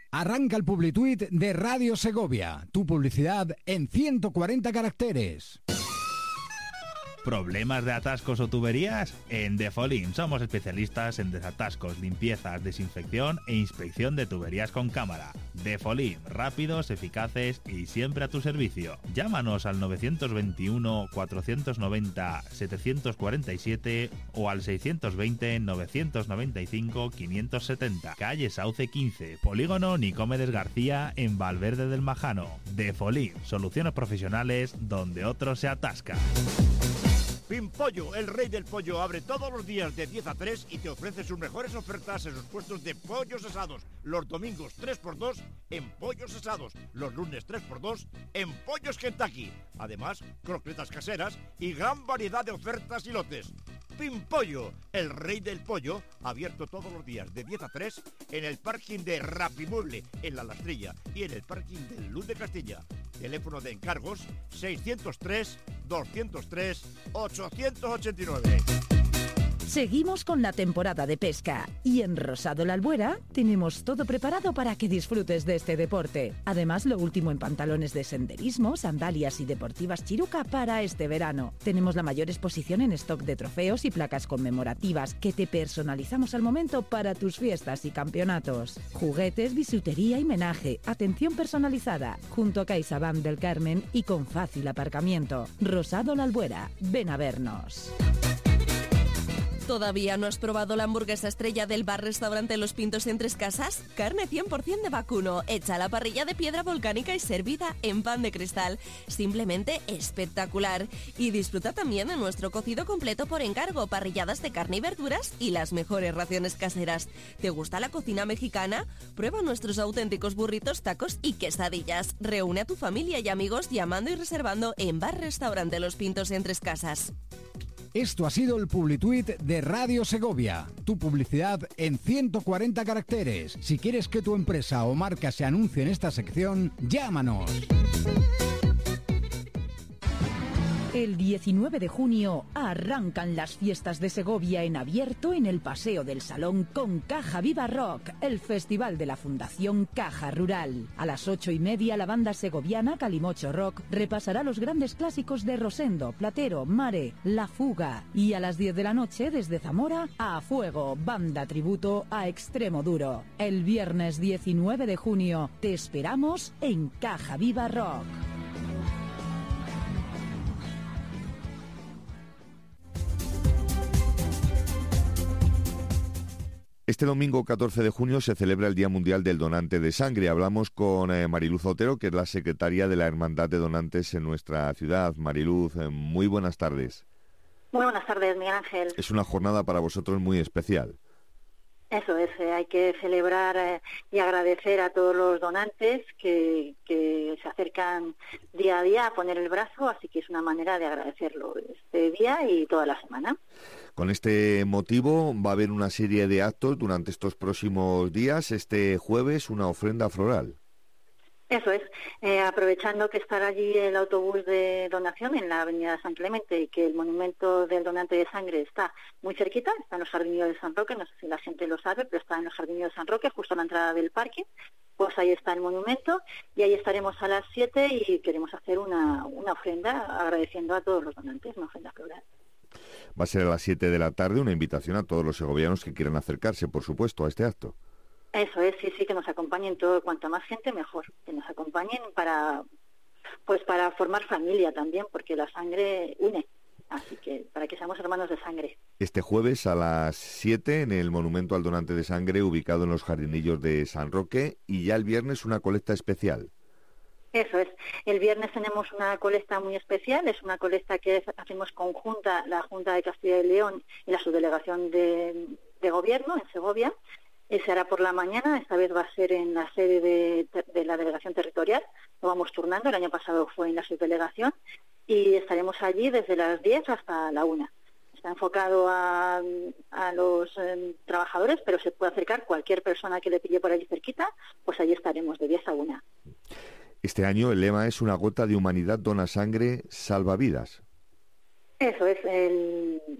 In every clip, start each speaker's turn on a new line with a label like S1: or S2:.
S1: Arranca el Publituit de Radio Segovia. Tu publicidad en 140 caracteres.
S2: ¿Problemas de atascos o tuberías? En Defolin somos especialistas en desatascos, limpiezas, desinfección e inspección de tuberías con cámara. Defolin, rápidos, eficaces y siempre a tu servicio. Llámanos al 921 490 747 o al 620 995 570. Calle Sauce 15, Polígono Nicomedes García en Valverde del Majano. Defolin, soluciones profesionales donde otros se atascan.
S3: Pimpollo, el rey del pollo, abre todos los días de 10 a 3 y te ofrece sus mejores ofertas en sus puestos de pollos asados. Los domingos 3x2 en pollos asados. Los lunes 3x2 en pollos Kentucky. Además, croquetas caseras y gran variedad de ofertas y lotes. Pimpollo, el rey del pollo, abierto todos los días de 10 a 3 en el parking de Rapimueble, en La Lastrilla, y en el parking del Luz de Castilla. Teléfono de encargos 603-203-889.
S4: Seguimos con la temporada de pesca y en Rosado La Albuera tenemos todo preparado para que disfrutes de este deporte. Además, lo último en pantalones de senderismo, sandalias y deportivas Chiruca para este verano. Tenemos la mayor exposición en stock de trofeos y placas conmemorativas que te personalizamos al momento para tus fiestas y campeonatos. Juguetes, bisutería y menaje, atención personalizada, junto a CaixaBank del Carmen y con fácil aparcamiento. Rosado La Albuera, ven a vernos.
S5: ¿Todavía no has probado la hamburguesa estrella del bar-restaurante Los Pintos en Tres Casas? Carne 100% de vacuno, hecha a la parrilla de piedra volcánica y servida en pan de cristal. Simplemente espectacular. Y disfruta también de nuestro cocido completo por encargo, parrilladas de carne y verduras y las mejores raciones caseras. ¿Te gusta la cocina mexicana? Prueba nuestros auténticos burritos, tacos y quesadillas. Reúne a tu familia y amigos llamando y reservando en bar-restaurante Los Pintos en Tres Casas.
S1: Esto ha sido el Publituit de Radio Segovia. Tu publicidad en 140 caracteres. Si quieres que tu empresa o marca se anuncie en esta sección, llámanos.
S4: El 19 de junio arrancan las fiestas de Segovia en abierto en el Paseo del Salón con Caja Viva Rock, el festival de la Fundación Caja Rural. A las 8:30 la banda segoviana Calimocho Rock repasará los grandes clásicos de Rosendo, Platero, Mare, La Fuga. Y a las 10 de la noche desde Zamora a Fuego, banda tributo a Extremo Duro. El viernes 19 de junio te esperamos en Caja Viva Rock.
S6: Este domingo 14 de junio se celebra el Día Mundial del Donante de Sangre. Hablamos con Mariluz Otero, que es la secretaria de la Hermandad de Donantes en nuestra ciudad. Mariluz, muy buenas tardes.
S7: Muy buenas tardes, Miguel Ángel.
S6: Es una jornada para vosotros muy especial.
S7: Eso es, hay que celebrar y agradecer a todos los donantes que se acercan día a día a poner el brazo, así que es una manera de agradecerlo este día y toda la semana.
S6: Con este motivo va a haber una serie de actos durante estos próximos días. Este jueves una ofrenda floral.
S7: Eso es, aprovechando que estará allí el autobús de donación en la avenida San Clemente y que el monumento del donante de sangre está muy cerquita, está en los jardines de San Roque, no sé si la gente lo sabe, pero está en los jardines de San Roque, justo a la entrada del parque, pues ahí está el monumento y ahí estaremos a las 7 y queremos hacer una ofrenda agradeciendo a todos los donantes, una ofrenda floral.
S6: Va a ser a las 7 de la tarde, una invitación a todos los segovianos que quieran acercarse, por supuesto, a este acto.
S7: Eso es, sí, que nos acompañen todo, cuanto más gente mejor, que nos acompañen para formar familia también, porque la sangre une, así que para que seamos hermanos de sangre.
S6: Este jueves a las 7 en el Monumento al Donante de Sangre, ubicado en los jardinillos de San Roque, y ya el viernes una colecta especial.
S7: Eso es, el viernes tenemos una colecta muy especial, es una colecta que hacemos conjunta la Junta de Castilla y León y la Subdelegación de Gobierno en Segovia. Se hará por la mañana, esta vez va a ser en la sede de la delegación territorial, lo vamos turnando, el año pasado fue en la subdelegación y estaremos allí desde las 10 hasta la 1. Está enfocado a los trabajadores, pero se puede acercar cualquier persona que le pille por allí cerquita, pues allí estaremos de 10 a 1.
S6: Este año el lema es una gota de humanidad dona sangre, salva vidas.
S7: Eso es,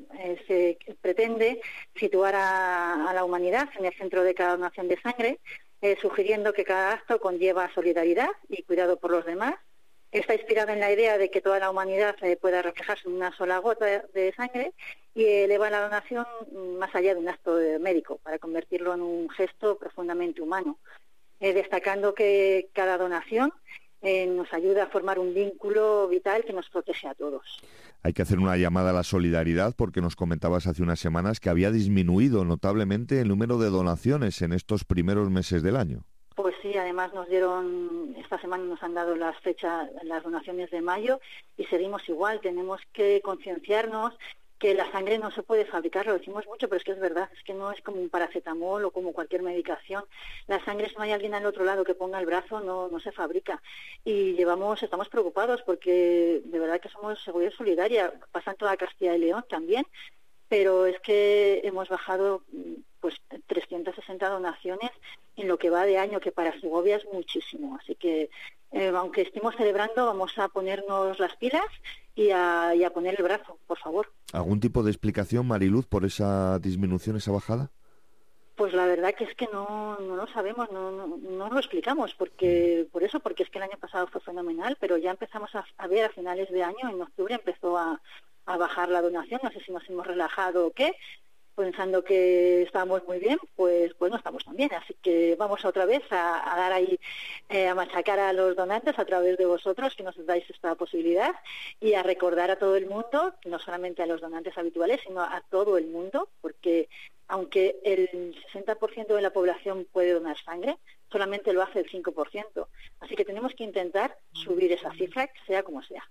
S7: se pretende situar a la humanidad en el centro de cada donación de sangre sugiriendo que cada acto conlleva solidaridad y cuidado por los demás. Está inspirado en la idea de que toda la humanidad pueda reflejarse en una sola gota de sangre y eleva la donación más allá de un acto médico, para convertirlo en un gesto profundamente humano, destacando que cada donación nos ayuda a formar un vínculo vital que nos protege a todos.
S6: Hay que hacer una llamada a la solidaridad porque nos comentabas hace unas semanas que había disminuido notablemente el número de donaciones en estos primeros meses del año.
S7: Pues sí, además esta semana nos han dado las fechas, las donaciones de mayo y seguimos igual. Tenemos que concienciarnos que la sangre no se puede fabricar, lo decimos mucho, pero es que es verdad, es que no es como un paracetamol o como cualquier medicación. La sangre, si no hay alguien al otro lado que ponga el brazo, no se fabrica. Y estamos preocupados porque de verdad que somos Seguridad Solidaria, pasa en toda Castilla y León también, pero es que hemos bajado pues 360 donaciones en lo que va de año, que para Segovia es muchísimo. Así que, aunque estemos celebrando, vamos a ponernos las pilas y a poner el brazo, por favor.
S6: ¿Algún tipo de explicación, Mariluz, por esa disminución, esa bajada?
S7: Pues la verdad que es que no lo sabemos, no lo explicamos, porque es que el año pasado fue fenomenal, pero ya empezamos a ver a finales de año, en octubre empezó a bajar la donación, no sé si nos hemos relajado o qué, pensando que estábamos muy bien, pues no estamos tan bien, así que vamos otra vez a dar ahí, a machacar a los donantes a través de vosotros, que nos dais esta posibilidad, y a recordar a todo el mundo, no solamente a los donantes habituales, sino a todo el mundo, porque aunque el 60% de la población puede donar sangre, solamente lo hace el 5%, así que tenemos que intentar subir esa cifra, sea como sea.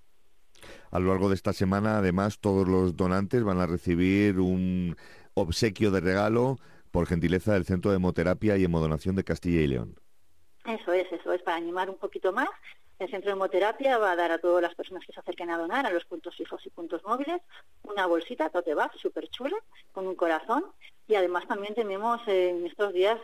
S6: A lo largo de esta semana, además, todos los donantes van a recibir un obsequio de regalo por gentileza del Centro de Hemoterapia y Hemodonación de Castilla y León.
S7: Eso es, para animar un poquito más. El Centro de Hemoterapia va a dar a todas las personas que se acerquen a donar, a los puntos fijos y puntos móviles, una bolsita tote bag súper chula, con un corazón, y además también tenemos en estos días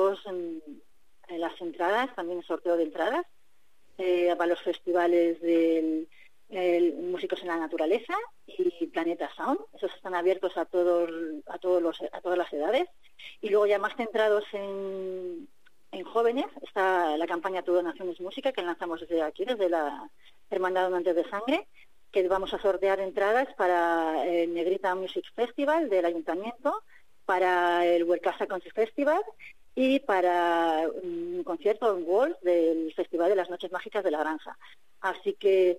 S7: las entradas, también el sorteo de entradas, para los festivales del Músicos en la Naturaleza y Planeta Sound. Esos están abiertos a todas las edades. Y luego, ya más centrados en jóvenes, está la campaña Tu Donación es Música, que lanzamos desde aquí, desde la Hermandad Donantes de Sangre, que vamos a sortear entradas para el Negrita Music Festival del Ayuntamiento, para el Huercasa Concert Festival y para un concierto en Wolf del Festival de las Noches Mágicas de la Granja. Así que,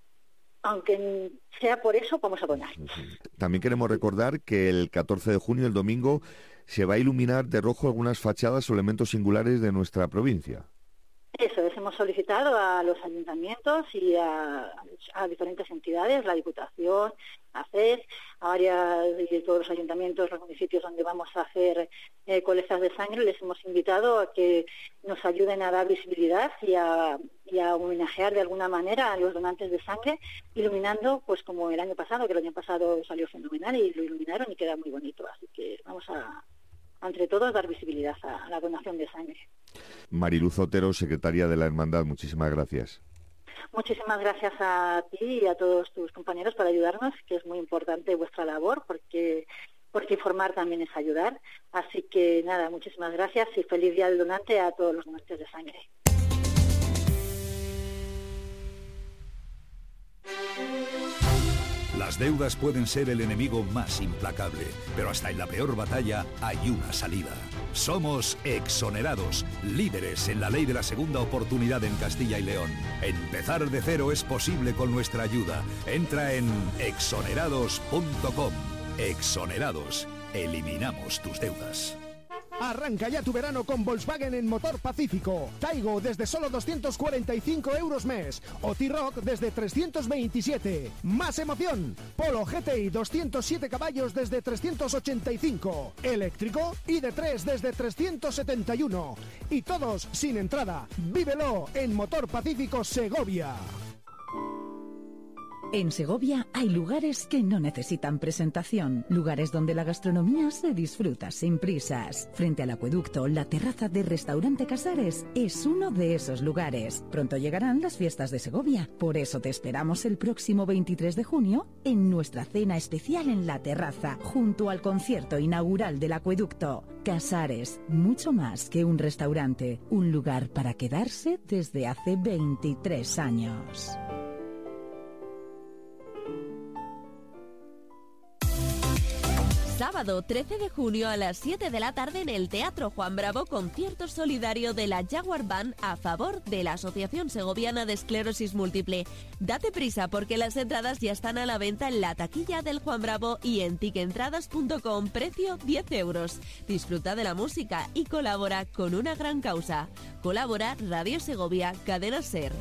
S7: aunque sea por eso, vamos a donar.
S6: También queremos recordar que el 14 de junio, el domingo, se va a iluminar de rojo algunas fachadas o elementos singulares de nuestra provincia.
S7: Eso es, hemos solicitado a los ayuntamientos y a diferentes entidades, la Diputación, a CES, a todos los ayuntamientos, los municipios donde vamos a hacer colectas de sangre, les hemos invitado a que nos ayuden a dar visibilidad y a homenajear de alguna manera a los donantes de sangre, iluminando, pues como el año pasado, que el año pasado salió fenomenal y lo iluminaron y queda muy bonito. Así que vamos a, entre todos, dar visibilidad a la donación de sangre.
S6: Mariluz Otero, secretaria de la Hermandad, muchísimas gracias.
S7: Muchísimas gracias a ti y a todos tus compañeros por ayudarnos, que es muy importante vuestra labor, porque informar también es ayudar. Así que nada, muchísimas gracias y feliz Día del Donante a todos los donantes de sangre.
S8: Las deudas pueden ser el enemigo más implacable, pero hasta en la peor batalla hay una salida. Somos Exonerados, líderes en la ley de la segunda oportunidad en Castilla y León. Empezar de cero es posible con nuestra ayuda. Entra en exonerados.com. Exonerados. Eliminamos tus deudas.
S9: Arranca ya tu verano con Volkswagen en Motor Pacífico. Taigo desde solo 245 euros mes. O T-Roc desde 327. Más emoción. Polo GTI 207 caballos desde 385. Eléctrico ID3 desde 371. Y todos sin entrada. Vívelo en Motor Pacífico Segovia.
S4: En Segovia hay lugares que no necesitan presentación, lugares donde la gastronomía se disfruta sin prisas. Frente al acueducto, la terraza de Restaurante Casares es uno de esos lugares. Pronto llegarán las fiestas de Segovia, por eso te esperamos el próximo 23 de junio en nuestra cena especial en la terraza, junto al concierto inaugural del acueducto. Casares, mucho más que un restaurante, un lugar para quedarse desde hace 23 años.
S5: Sábado 13 de junio a las 7 de la tarde en el Teatro Juan Bravo, concierto solidario de la Jaguar Band a favor de la Asociación Segoviana de Esclerosis Múltiple. Date prisa porque las entradas ya están a la venta en la taquilla del Juan Bravo y en tickentradas.com, precio 10 euros. Disfruta de la música y colabora con una gran causa. Colabora Radio Segovia, Cadena SER.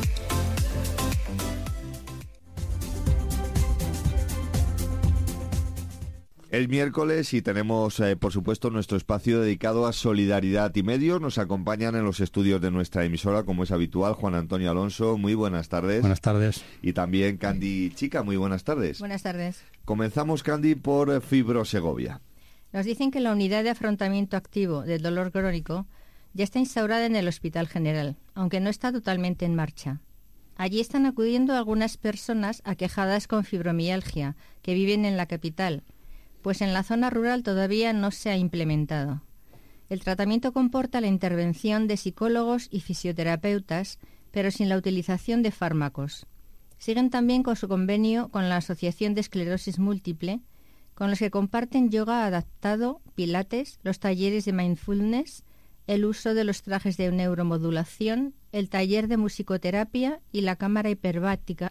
S6: El miércoles y tenemos, por supuesto, nuestro espacio dedicado a solidaridad y medios. Nos acompañan en los estudios de nuestra emisora, como es habitual, Juan Antonio Alonso. Muy buenas tardes.
S10: Buenas tardes.
S6: Y también Candy Chica. Muy buenas tardes.
S11: Buenas tardes.
S6: Comenzamos, Candy, por Fibrosegovia.
S11: Nos dicen que la unidad de afrontamiento activo del dolor crónico ya está instaurada en el Hospital General, aunque no está totalmente en marcha. Allí están acudiendo algunas personas aquejadas con fibromialgia que viven en la capital, pues en la zona rural todavía no se ha implementado. El tratamiento comporta la intervención de psicólogos y fisioterapeutas, pero sin la utilización de fármacos. Siguen también con su convenio con la Asociación de Esclerosis Múltiple, con los que comparten yoga adaptado, pilates, los talleres de mindfulness, el uso de los trajes de neuromodulación, el taller de musicoterapia y la cámara hiperbárica,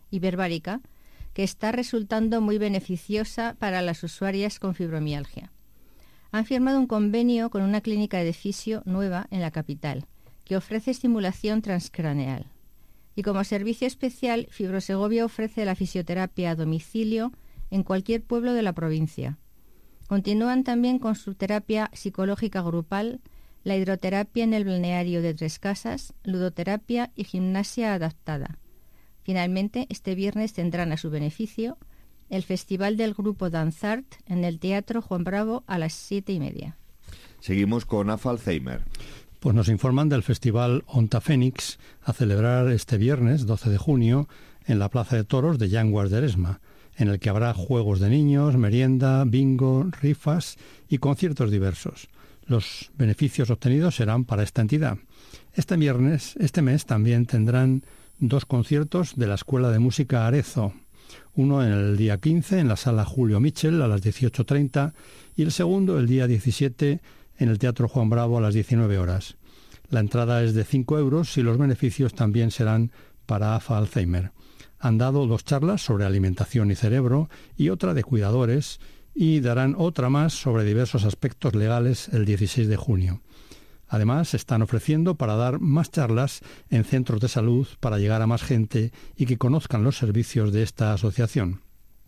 S11: que está resultando muy beneficiosa para las usuarias con fibromialgia. Han firmado un convenio con una clínica de fisio nueva en la capital, que ofrece estimulación transcraneal. Y como servicio especial, Fibrosegovia ofrece la fisioterapia a domicilio en cualquier pueblo de la provincia. Continúan también con su terapia psicológica grupal, la hidroterapia en el balneario de Tres Casas, ludoterapia y gimnasia adaptada. Finalmente, este viernes tendrán a su beneficio el Festival del Grupo Danzart en el Teatro Juan Bravo a las 7:30.
S6: Seguimos con AFA Alzheimer.
S10: Pues nos informan del Festival Onta Fénix a celebrar este viernes 12 de junio en la Plaza de Toros de Llanguas de Eresma, en el que habrá juegos de niños, merienda, bingo, rifas y conciertos diversos. Los beneficios obtenidos serán para esta entidad. Este mes también tendrán 2 conciertos de la Escuela de Música Arezzo, uno en el día 15 en la Sala Julio Mitchell a las 18:30 y el segundo el día 17 en el Teatro Juan Bravo a las 19 horas. La entrada es de 5 euros y los beneficios también serán para AFA Alzheimer. Han dado 2 charlas sobre alimentación y cerebro y otra de cuidadores y darán otra más sobre diversos aspectos legales el 16 de junio. Además, se están ofreciendo para dar más charlas en centros de salud para llegar a más gente y que conozcan los servicios de esta asociación.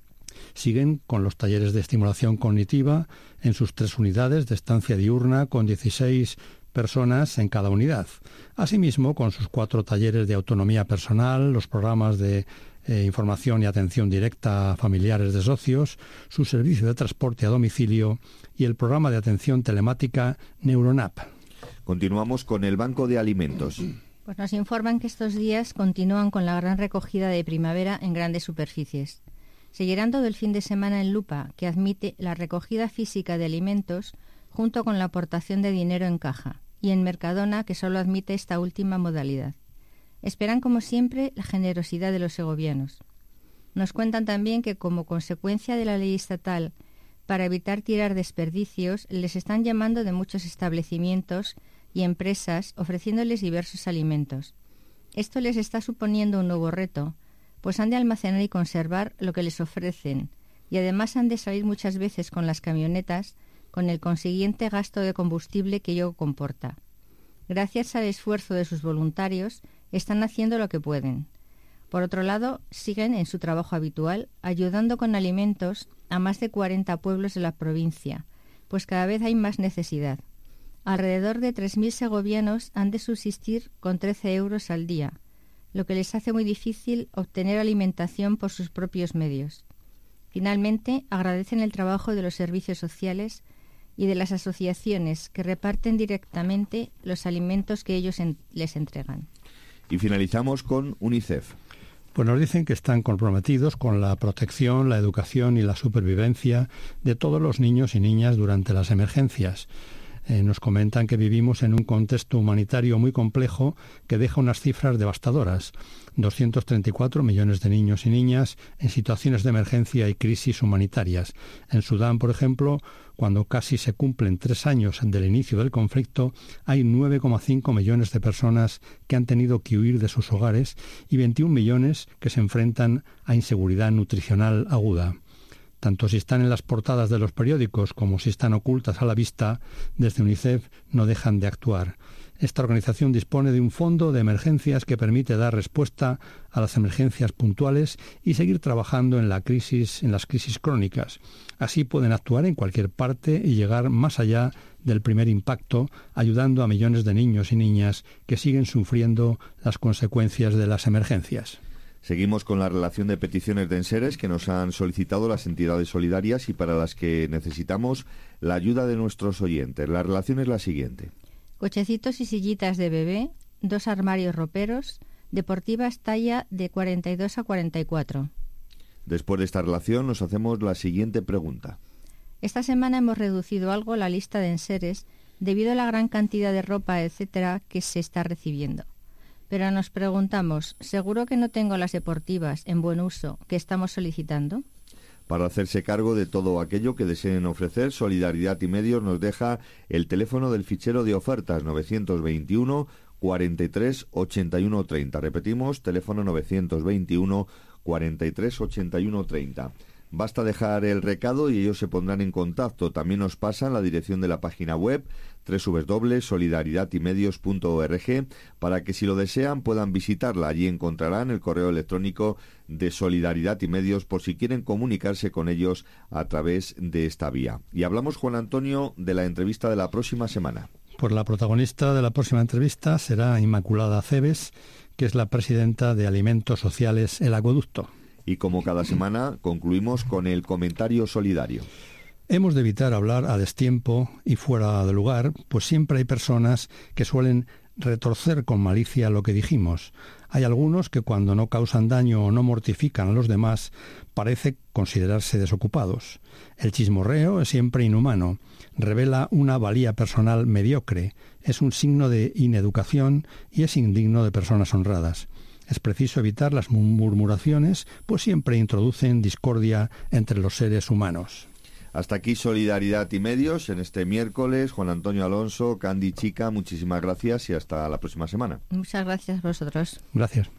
S10: Siguen con los talleres de estimulación cognitiva en sus 3 unidades de estancia diurna con 16 personas en cada unidad. Asimismo, con sus 4 talleres de autonomía personal, los programas de información y atención directa a familiares de socios, su servicio de transporte a domicilio y el programa de atención telemática Neuronap.
S6: Continuamos con el Banco de Alimentos.
S11: Pues nos informan que estos días continúan con la gran recogida de primavera en grandes superficies. Seguirán todo el fin de semana en Lupa, que admite la recogida física de alimentos junto con la aportación de dinero en caja, y en Mercadona, que solo admite esta última modalidad. Esperan, como siempre, la generosidad de los segovianos. Nos cuentan también que, como consecuencia de la ley estatal para evitar tirar desperdicios, les están llamando de muchos establecimientos y empresas ofreciéndoles diversos alimentos. Esto les está suponiendo un nuevo reto, pues han de almacenar y conservar lo que les ofrecen, y además han de salir muchas veces con las camionetas, con el consiguiente gasto de combustible que ello comporta. Gracias al esfuerzo de sus voluntarios, están haciendo lo que pueden. Por otro lado, siguen en su trabajo habitual, ayudando con alimentos a más de 40 pueblos de la provincia, pues cada vez hay más necesidad. Alrededor de 3.000 segovianos han de subsistir con 13 euros al día, lo que les hace muy difícil obtener alimentación por sus propios medios. Finalmente, agradecen el trabajo de los servicios sociales y de las asociaciones que reparten directamente los alimentos que ellos les entregan.
S6: Y finalizamos con UNICEF.
S10: Pues nos dicen que están comprometidos con la protección, la educación y la supervivencia de todos los niños y niñas durante las emergencias. Nos comentan que vivimos en un contexto humanitario muy complejo que deja unas cifras devastadoras. 234 millones de niños y niñas en situaciones de emergencia y crisis humanitarias. En Sudán, por ejemplo, cuando casi se cumplen 3 años del inicio del conflicto, hay 9,5 millones de personas que han tenido que huir de sus hogares y 21 millones que se enfrentan a inseguridad nutricional aguda. Tanto si están en las portadas de los periódicos como si están ocultas a la vista, desde UNICEF no dejan de actuar. Esta organización dispone de un fondo de emergencias que permite dar respuesta a las emergencias puntuales y seguir trabajando en las crisis crónicas. Así pueden actuar en cualquier parte y llegar más allá del primer impacto, ayudando a millones de niños y niñas que siguen sufriendo las consecuencias de las emergencias.
S6: Seguimos con la relación de peticiones de enseres que nos han solicitado las entidades solidarias y para las que necesitamos la ayuda de nuestros oyentes. La relación es la siguiente.
S11: Cochecitos y sillitas de bebé, 2 armarios roperos, deportivas talla de 42 a 44.
S6: Después de esta relación nos hacemos la siguiente pregunta.
S11: Esta semana hemos reducido algo la lista de enseres debido a la gran cantidad de ropa, etcétera, que se está recibiendo. Pero nos preguntamos, ¿seguro que no tengo las deportivas en buen uso que estamos solicitando?
S6: Para hacerse cargo de todo aquello que deseen ofrecer, Solidaridad y Medios nos deja el teléfono del fichero de ofertas 921 43 81 30. Repetimos, teléfono 921 43 81 30. Basta dejar el recado y ellos se pondrán en contacto. También nos pasan la dirección de la página web www.solidaridadyMedios.org para que si lo desean puedan visitarla. Allí encontrarán el correo electrónico de Solidaridad y Medios por si quieren comunicarse con ellos a través de esta vía. Y hablamos, Juan Antonio, de la entrevista de la próxima semana.
S10: Pues la protagonista de la próxima entrevista será Inmaculada Cebes, que es la presidenta de Alimentos Sociales El Acueducto.
S6: Y como cada semana, concluimos con el comentario solidario.
S10: Hemos de evitar hablar a destiempo y fuera de lugar, pues siempre hay personas que suelen retorcer con malicia lo que dijimos. Hay algunos que cuando no causan daño o no mortifican a los demás, parece considerarse desocupados. El chismorreo es siempre inhumano, revela una valía personal mediocre, es un signo de ineducación y es indigno de personas honradas. Es preciso evitar las murmuraciones, pues siempre introducen discordia entre los seres humanos.
S6: Hasta aquí Solidaridad y Medios en este miércoles. Juan Antonio Alonso, Candy Chica, muchísimas gracias y hasta la próxima semana.
S11: Muchas gracias a vosotros.
S10: Gracias.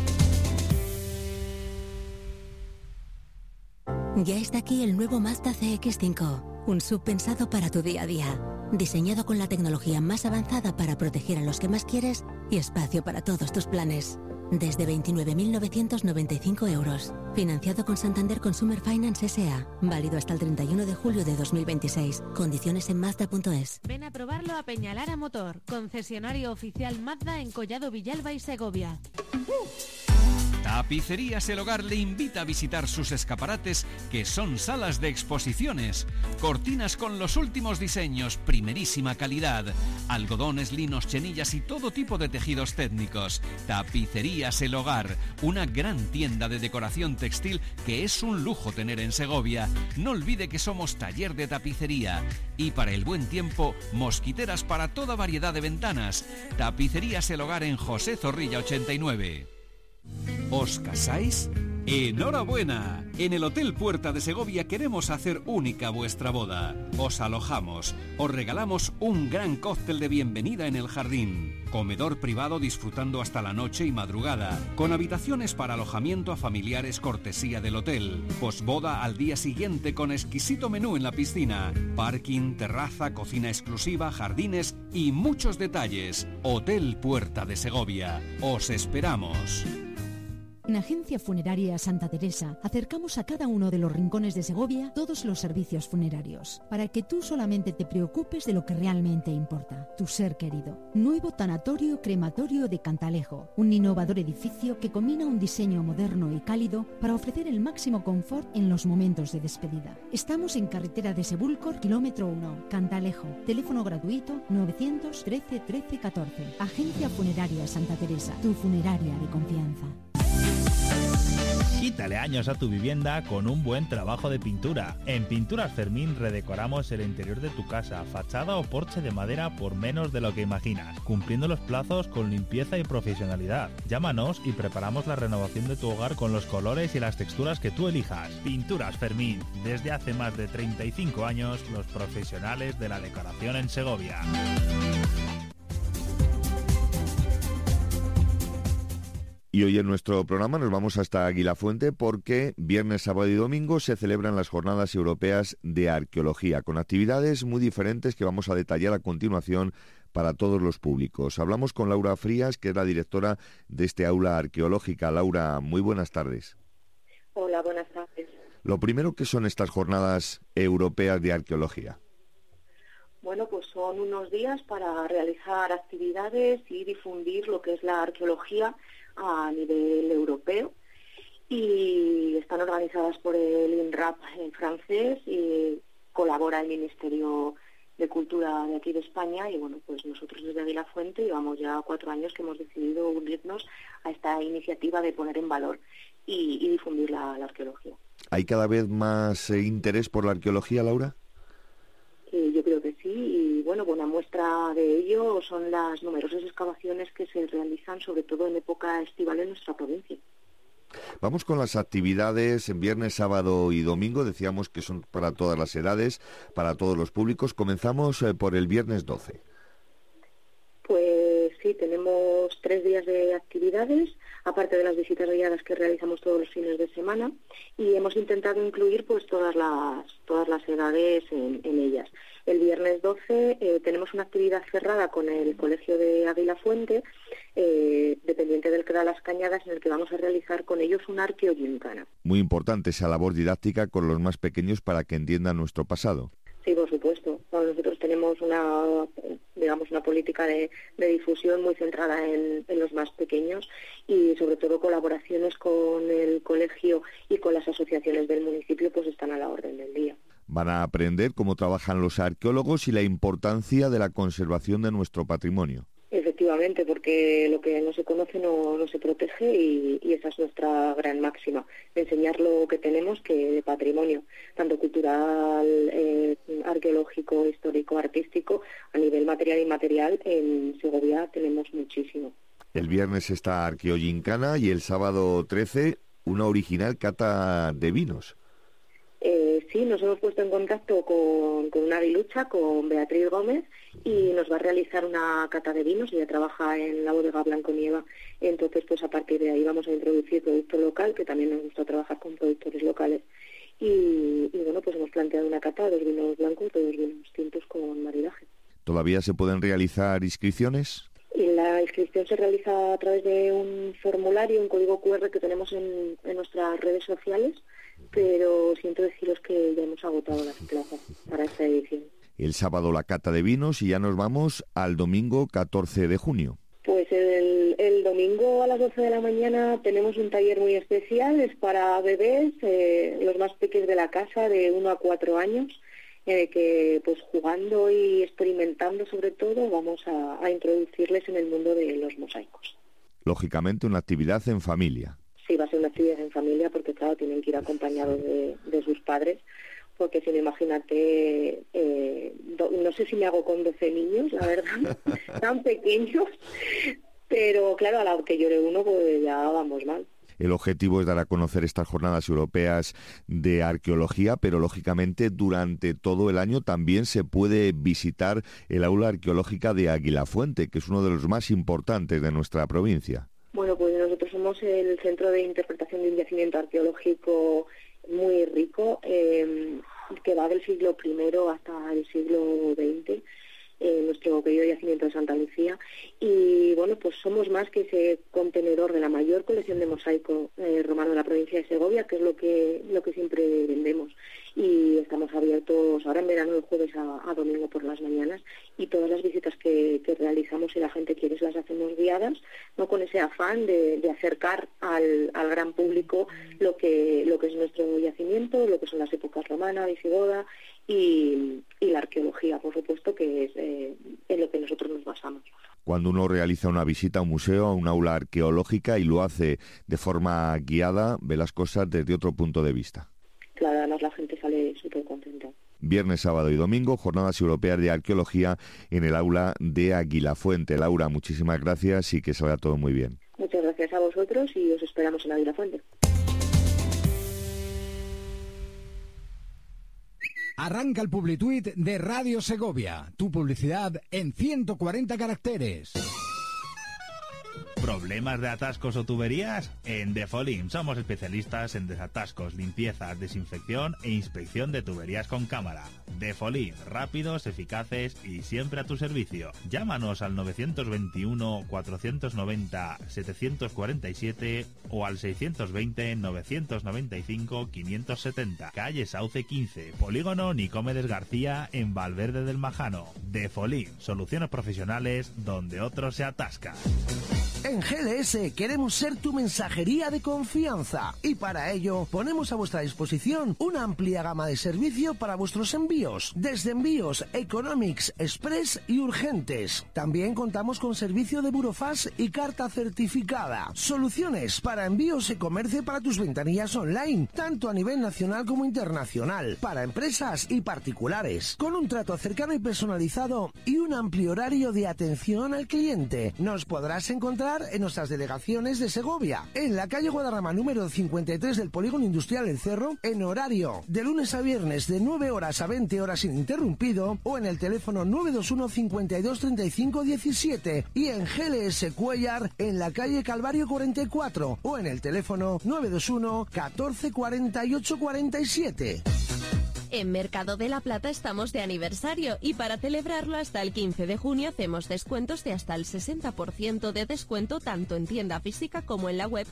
S12: Ya está aquí el nuevo Mazda CX-5, un SUV pensado para tu día a día, diseñado con la tecnología más avanzada para proteger a los que más quieres y espacio para todos tus planes. Desde 29.995 euros. Financiado con Santander Consumer Finance S.A. Válido hasta el 31 de julio de 2026. Condiciones en Mazda.es.
S13: Ven a probarlo a Peñalara Motor, concesionario oficial Mazda en Collado Villalba y Segovia.
S14: Tapicerías El Hogar le invita a visitar sus escaparates, que son salas de exposiciones. Cortinas con los últimos diseños, primerísima calidad. Algodones, linos, chenillas y todo tipo de tejidos técnicos. Tapicerías El Hogar, una gran tienda de decoración textil que es un lujo tener en Segovia. No olvide que somos taller de tapicería. Y para el buen tiempo, mosquiteras para toda variedad de ventanas. Tapicerías El Hogar en José Zorrilla 89. ¿Os casáis? ¡Enhorabuena! En el Hotel Puerta de Segovia queremos hacer única vuestra boda. Os alojamos, os regalamos un gran cóctel de bienvenida en el jardín, comedor privado disfrutando hasta la noche y madrugada, con habitaciones para alojamiento a familiares cortesía del hotel, posboda al día siguiente con exquisito menú en la piscina, parking, terraza, cocina exclusiva, jardines y muchos detalles. Hotel Puerta de Segovia. Os esperamos.
S15: En Agencia Funeraria Santa Teresa acercamos a cada uno de los rincones de Segovia todos los servicios funerarios, para que tú solamente te preocupes de lo que realmente importa, tu ser querido. Nuevo tanatorio crematorio de Cantalejo, un innovador edificio que combina un diseño moderno y cálido para ofrecer el máximo confort en los momentos de despedida. Estamos en carretera de Sebúlcor, kilómetro 1, Cantalejo. Teléfono gratuito 913 13 14. Agencia Funeraria Santa Teresa, tu funeraria de confianza.
S2: Quítale años a tu vivienda con un buen trabajo de pintura. En Pinturas Fermín redecoramos el interior de tu casa, fachada o porche de madera por menos de lo que imaginas, cumpliendo los plazos con limpieza y profesionalidad. Llámanos y preparamos la renovación de tu hogar con los colores y las texturas que tú elijas. Pinturas Fermín, desde hace más de 35 años, los profesionales de la decoración en Segovia.
S6: Y hoy en nuestro programa nos vamos hasta Aguilafuente porque viernes, sábado y domingo se celebran las Jornadas Europeas de Arqueología, con actividades muy diferentes que vamos a detallar a continuación para todos los públicos. Hablamos con Laura Frías, que es la directora de este aula arqueológica. Laura, muy buenas tardes.
S16: Hola, buenas tardes.
S6: Lo primero, ¿qué son estas Jornadas Europeas de Arqueología?
S16: Bueno, pues son unos días para realizar actividades y difundir lo que es la arqueología a nivel europeo, y están organizadas por el INRAP en francés y colabora el Ministerio de Cultura de aquí de España, y bueno, pues nosotros desde Aguilafuente llevamos ya 4 años que hemos decidido unirnos a esta iniciativa de poner en valor y difundir la arqueología.
S6: ¿Hay cada vez más interés por la arqueología, Laura?
S16: Yo creo que sí, y bueno, buena muestra de ello son las numerosas excavaciones que se realizan, sobre todo en época estival en nuestra provincia.
S6: Vamos con las actividades en viernes, sábado y domingo. Decíamos que son para todas las edades, para todos los públicos. Comenzamos por el viernes 12.
S16: Pues sí, tenemos 3 días de actividades, aparte de las visitas guiadas que realizamos todos los fines de semana, y hemos intentado incluir pues todas las edades en ellas. El viernes 12 tenemos una actividad cerrada con el Colegio de Aguilafuente, dependiente del CRA Las Cañadas, en el que vamos a realizar con ellos una arqueogincana.
S6: Muy importante esa labor didáctica con los más pequeños para que entiendan nuestro pasado.
S16: Sí, por supuesto. Bueno, nosotros tenemos una política de difusión muy centrada en los más pequeños, y sobre todo colaboraciones con el colegio y con las asociaciones del municipio pues están a la orden del día.
S6: Van a aprender cómo trabajan los arqueólogos y la importancia de la conservación de nuestro patrimonio.
S16: Efectivamente, porque lo que no se conoce no se protege, y esa es nuestra gran máxima, enseñar lo que tenemos que de patrimonio, tanto cultural, arqueológico, histórico, artístico, a nivel material y inmaterial. En Segovia tenemos muchísimo.
S6: El viernes está Arqueogincana y el sábado 13 una original cata de vinos.
S16: Sí, nos hemos puesto en contacto con una aguilucha, con Beatriz Gómez, y nos va a realizar una cata de vinos. Ella trabaja en la bodega Blanco Nieva, entonces pues a partir de ahí vamos a introducir producto local, que también nos gusta trabajar con productores locales. Y bueno, pues hemos planteado una cata de 2 vinos blancos y 2 vinos tintos con maridaje.
S6: ¿Todavía se pueden realizar inscripciones?
S16: Y la inscripción se realiza a través de un formulario, un código QR que tenemos en nuestras redes sociales, pero siento deciros que ya hemos agotado las plazas para esta edición.
S6: El sábado la cata de vinos y ya nos vamos al domingo 14 de junio.
S16: Pues el domingo a las 12 de la mañana tenemos un taller muy especial, es para bebés, los más pequeños de la casa, de 1 a 4 años, que pues jugando y experimentando sobre todo vamos a introducirles en el mundo de los mosaicos.
S6: Lógicamente una actividad en familia.
S16: Sí, va a ser una actividad en familia porque, claro, tienen que ir acompañados de sus padres, porque si no, imagínate, no sé si me hago con 12 niños, la verdad, tan pequeños, pero claro, a la que llore uno, pues ya vamos mal.
S6: El objetivo es dar a conocer estas jornadas europeas de arqueología, pero lógicamente durante todo el año también se puede visitar el aula arqueológica de Aguilafuente, que es uno de los más importantes de nuestra provincia.
S16: Bueno, pues nosotros somos el centro de interpretación de un yacimiento arqueológico muy rico, que va del siglo I hasta el siglo XX, nuestro querido yacimiento de Santa Lucía. Y bueno, pues somos más que ese contenedor de la mayor colección de mosaico romano de la provincia de Segovia, que es lo que siempre vendemos. Y estamos abiertos ahora en verano de jueves a domingo por las mañanas, y todas las visitas que realizamos, si la gente quiere, las hacemos guiadas, no con ese afán de acercar al gran público lo que es nuestro yacimiento, lo que son las épocas romana, visigoda y la arqueología, por supuesto, que es en lo que nosotros nos basamos.
S6: Cuando uno realiza una visita a un museo, a un aula arqueológica, y lo hace de forma guiada, ve las cosas desde otro punto de vista.
S16: Claro, además la gente sale súper contenta.
S6: Viernes, sábado y domingo, jornadas europeas de arqueología en el aula de Aguilafuente. Laura, muchísimas gracias y que se vaya todo muy bien.
S16: Muchas gracias a vosotros y os esperamos en Aguilafuente.
S1: Arranca el Publituit de Radio Segovia. Tu publicidad en 140 caracteres.
S2: ¿Problemas de atascos o tuberías? En Defolim somos especialistas en desatascos, limpiezas, desinfección e inspección de tuberías con cámara. Defolim, rápidos, eficaces y siempre a tu servicio. Llámanos al 921-490-747 o al 620-995-570. Calle Sauce 15, Polígono Nicomedes García, en Valverde del Majano. Defolim, soluciones profesionales donde otros se atascan.
S17: En GLS queremos ser tu mensajería de confianza y para ello ponemos a vuestra disposición una amplia gama de servicio para vuestros envíos, desde envíos Economics, Express y urgentes. También contamos con servicio de burofax y carta certificada. Soluciones para envíos y comercio para tus ventanillas online, tanto a nivel nacional como internacional, para empresas y particulares, con un trato cercano y personalizado y un amplio horario de atención al cliente. Nos podrás encontrar en nuestras delegaciones de Segovia, en la calle Guadarrama número 53 del Polígono Industrial El Cerro, en horario de lunes a viernes de 9 horas a 20 horas ininterrumpido, o en el teléfono 921 52 35 17, y en GLS Cuellar en la calle Calvario 44, o en el teléfono 921 14 48 47.
S5: En Mercado de la Plata estamos de aniversario y para celebrarlo hasta el 15 de junio hacemos descuentos de hasta el 60% de descuento tanto en tienda física como en la web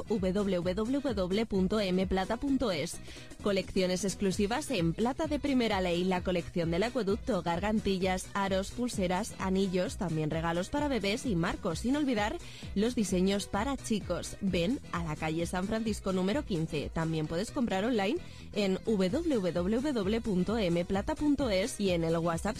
S5: www.mplata.es. Colecciones exclusivas en plata de primera ley, la colección del acueducto, gargantillas, aros, pulseras, anillos, también regalos para bebés y marcos, sin olvidar los diseños para chicos. Ven a la calle San Francisco número 15. También puedes comprar online en www.mplata.es y en el WhatsApp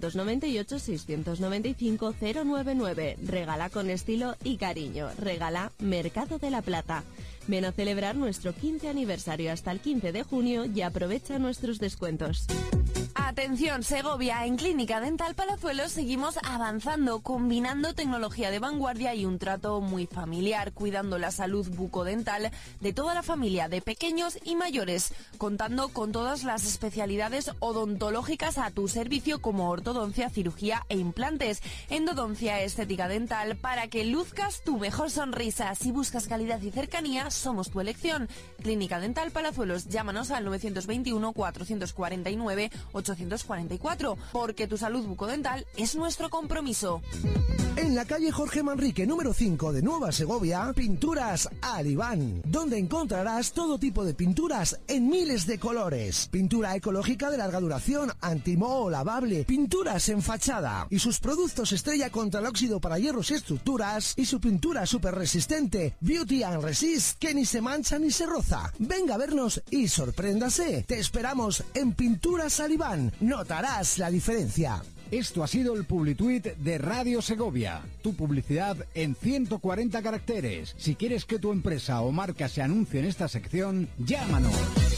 S5: 698-695-099. Regala con estilo y cariño. Regala Mercado de la Plata. Ven a celebrar nuestro 15 aniversario hasta el 15 de junio y aprovecha nuestros descuentos. Atención Segovia, en Clínica Dental Palazuelos seguimos avanzando, combinando tecnología de vanguardia y un trato muy familiar, cuidando la salud bucodental de toda la familia, de pequeños y mayores, contando con todas las especialidades odontológicas a tu servicio como ortodoncia, cirugía e implantes, endodoncia, estética dental, para que luzcas tu mejor sonrisa. Si buscas calidad y cercanía, somos tu elección. Clínica Dental Palazuelos, llámanos al 921 449 844, porque tu salud bucodental es nuestro compromiso.
S17: En la calle Jorge Manrique número 5 de Nueva Segovia, Pinturas Alibán, donde encontrarás todo tipo de pinturas en miles de colores. Pintura ecológica de larga duración, antimoho, lavable, pinturas en fachada y sus productos estrella contra el óxido para hierros y estructuras, y su pintura súper resistente, Beauty and Resist, que ni se mancha ni se roza. Venga a vernos y sorpréndase. Te esperamos en Pinturas Alibán. Notarás la diferencia.
S1: Esto ha sido el Publituit de Radio Segovia. Tu publicidad en 140 caracteres. Si quieres que tu empresa o marca se anuncie en esta sección, llámanos.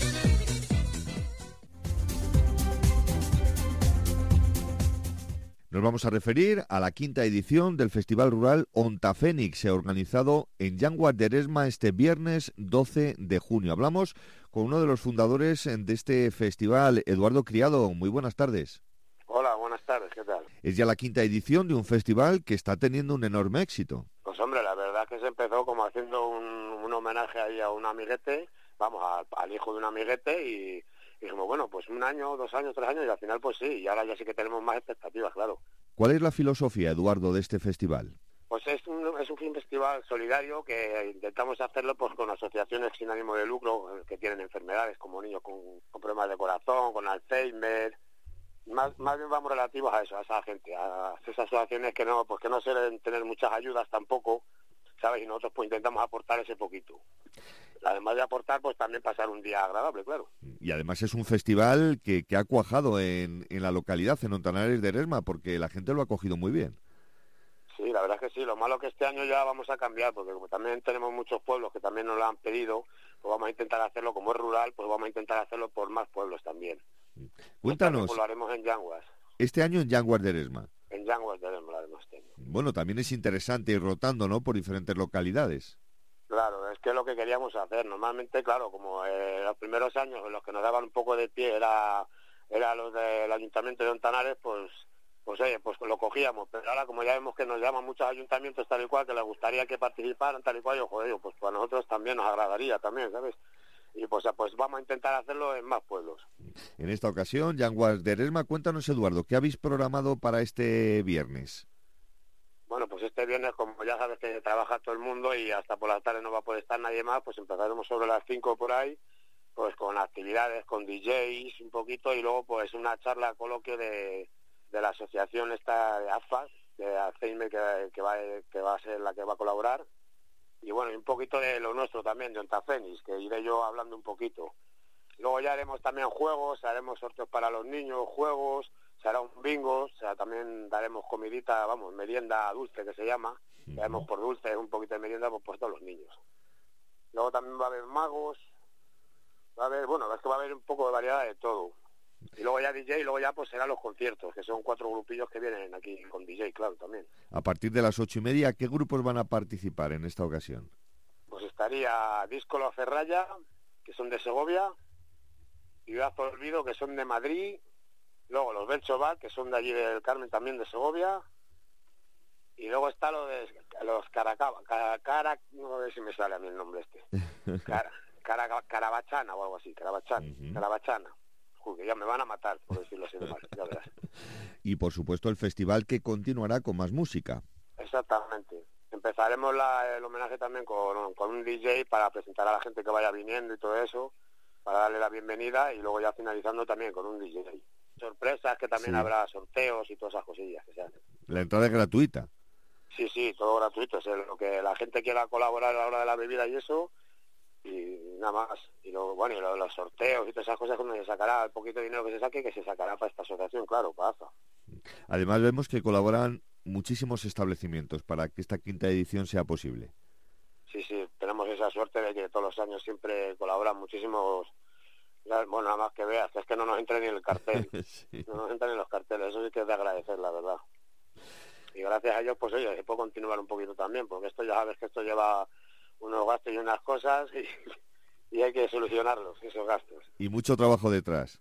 S6: Nos vamos a referir a la quinta edición del Festival Rural Ontafénix, organizado en Llanguas de Eresma este viernes 12 de junio. Hablamos con uno de los fundadores de este festival, Eduardo Criado. Muy buenas tardes.
S18: Hola, buenas tardes, ¿qué tal?
S6: Es ya la quinta edición de un festival que está teniendo un enorme éxito.
S18: Pues hombre, la verdad es que se empezó como haciendo un homenaje ahí a un amiguete, vamos, al hijo de un amiguete, y dijimos, bueno, pues 1 año, 2 años, 3 años, y al final pues sí, y ahora ya sí que tenemos más expectativas, claro.
S6: ¿Cuál es la filosofía, Eduardo, de este festival?
S18: Pues es un festival solidario que intentamos hacerlo pues con asociaciones sin ánimo de lucro que tienen enfermedades como niños con problemas de corazón, con Alzheimer. Más bien vamos relativos a eso, a esa gente, a esas asociaciones que no suelen tener muchas ayudas tampoco, ¿sabes? Y nosotros pues intentamos aportar ese poquito. Además de aportar, pues también pasar un día agradable, claro.
S6: Y además es un festival que ha cuajado en la localidad, en Ontanares de Eresma, porque la gente lo ha cogido muy bien.
S18: Sí, la verdad es que sí. Lo malo que este año ya vamos a cambiar, porque como también tenemos muchos pueblos que también nos lo han pedido, pues vamos a intentar hacerlo, como es rural, pues vamos a intentar hacerlo por más pueblos también.
S6: Cuéntanos.
S18: Pues lo haremos en Yanguas.
S6: Este año en Yanguas de Eresma.
S18: En Yanguas de Eresma lo haremos este año.
S6: Bueno, también es interesante ir rotando, ¿no?, por diferentes localidades.
S18: Claro, es que es lo que queríamos hacer. Normalmente, claro, como los primeros años en los que nos daban un poco de pie era los del Ayuntamiento de Ontanares, pues lo cogíamos. Pero ahora, como ya vemos que nos llaman muchos ayuntamientos tal y cual, que les gustaría que participaran tal y cual, pues para nosotros también nos agradaría también, ¿sabes? Y pues vamos a intentar hacerlo en más pueblos.
S6: En esta ocasión, Yanguas de Eresma, cuéntanos, Eduardo, ¿qué habéis programado para este viernes?
S18: Bueno, pues este viernes, como ya sabes que trabaja todo el mundo y hasta por la tarde no va a poder estar nadie más, pues empezaremos sobre las 5 por ahí, pues con actividades, con DJs un poquito, y luego pues una charla, coloquio de la asociación esta de AFAS, de Alzheimer, que va a ser la que va a colaborar. Y bueno, y un poquito de lo nuestro también, de Ontafenis, que iré yo hablando un poquito. Luego ya haremos también juegos, haremos sorteos para los niños, juegos, se hará un bingo, o sea, también daremos comidita, merienda dulce que se llama, daremos por dulce un poquito de merienda por todos los niños. Luego también va a haber magos, es que va a haber un poco de variedad de todo. Y luego ya DJ, y luego ya pues serán los conciertos, que son 4 grupillos que vienen aquí con DJ, claro, también.
S6: A partir de las 8:30, ¿qué grupos van a participar en esta ocasión?
S18: Pues estaría Disco La Ferralla, que son de Segovia, y Brazo Olvido, que son de Madrid, luego los Belchobat, que son de allí del Carmen, también de Segovia, y luego está los no sé si me sale a mí el nombre este, Carabachana o algo así, Carabachana. Que ya me van a matar, por decirlo así de mal, ya verás.
S6: Y por supuesto el festival que continuará con más música.
S18: Exactamente. Empezaremos el homenaje también con un DJ para presentar a la gente que vaya viniendo y todo eso, para darle la bienvenida, y luego ya finalizando también con un DJ. Sorpresas, que también habrá sorteos y todas esas cosillas que se hacen.
S6: ¿La entrada es gratuita?
S18: Sí, todo gratuito. Es lo que la gente quiera colaborar a la hora de la bebida y eso, y nada más. Y los sorteos y todas esas cosas, donde se sacará el poquito de dinero que se sacará para esta asociación, claro, para AFA.
S6: Además vemos que colaboran muchísimos establecimientos para que esta 5ª edición sea posible.
S18: Sí, tenemos esa suerte de que todos los años siempre colaboran muchísimos. Bueno, nada más que veas, que es que no nos entra ni en el cartel. Sí. No nos entran en los carteles, eso sí que es de agradecer, la verdad. Y gracias a ellos, pues oye, se puede continuar un poquito también, porque esto ya sabes que esto lleva unos gastos y unas cosas y hay que solucionarlos, esos gastos.
S6: Y mucho trabajo detrás.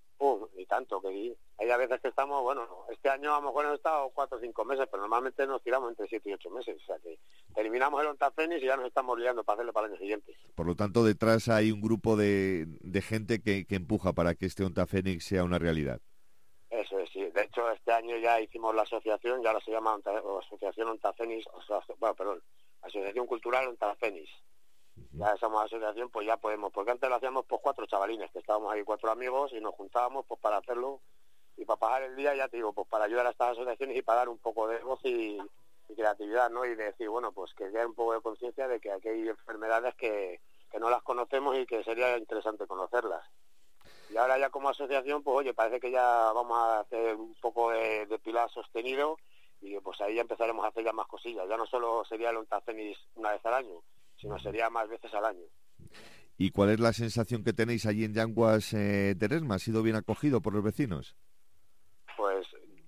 S18: Y tanto, que hay a veces que estamos, este año a lo mejor hemos estado 4 o 5 meses, pero normalmente nos tiramos entre 7 y 8 meses, o sea que terminamos el Ontafenis y ya nos estamos liando para hacerlo para el año siguiente.
S6: Por lo tanto, detrás hay un grupo de gente que empuja para que este Ontafenis sea una realidad.
S18: Eso es, sí. De hecho, este año ya hicimos la asociación, ya ahora se llama Asociación Ontafenis, Asociación Cultural Ontafenis. Ya somos asociación, pues ya podemos, porque antes lo hacíamos pues 4 chavalines, que estábamos ahí 4 amigos y nos juntábamos pues para hacerlo y para pasar el día, ya te digo, pues para ayudar a estas asociaciones y para dar un poco de voz y creatividad, ¿no? Y decir, pues que haya un poco de conciencia de que aquí hay enfermedades que no las conocemos y que sería interesante conocerlas. Y ahora ya como asociación, pues oye, parece que ya vamos a hacer un poco de pilar sostenido y pues ahí ya empezaremos a hacer ya más cosillas. Ya no solo sería el Ontafenis una vez al año, sino sería más veces al año.
S6: ¿Y cuál es la sensación que tenéis allí en Yanguas de Eresma? ¿Ha sido bien acogido por los vecinos?
S18: Pues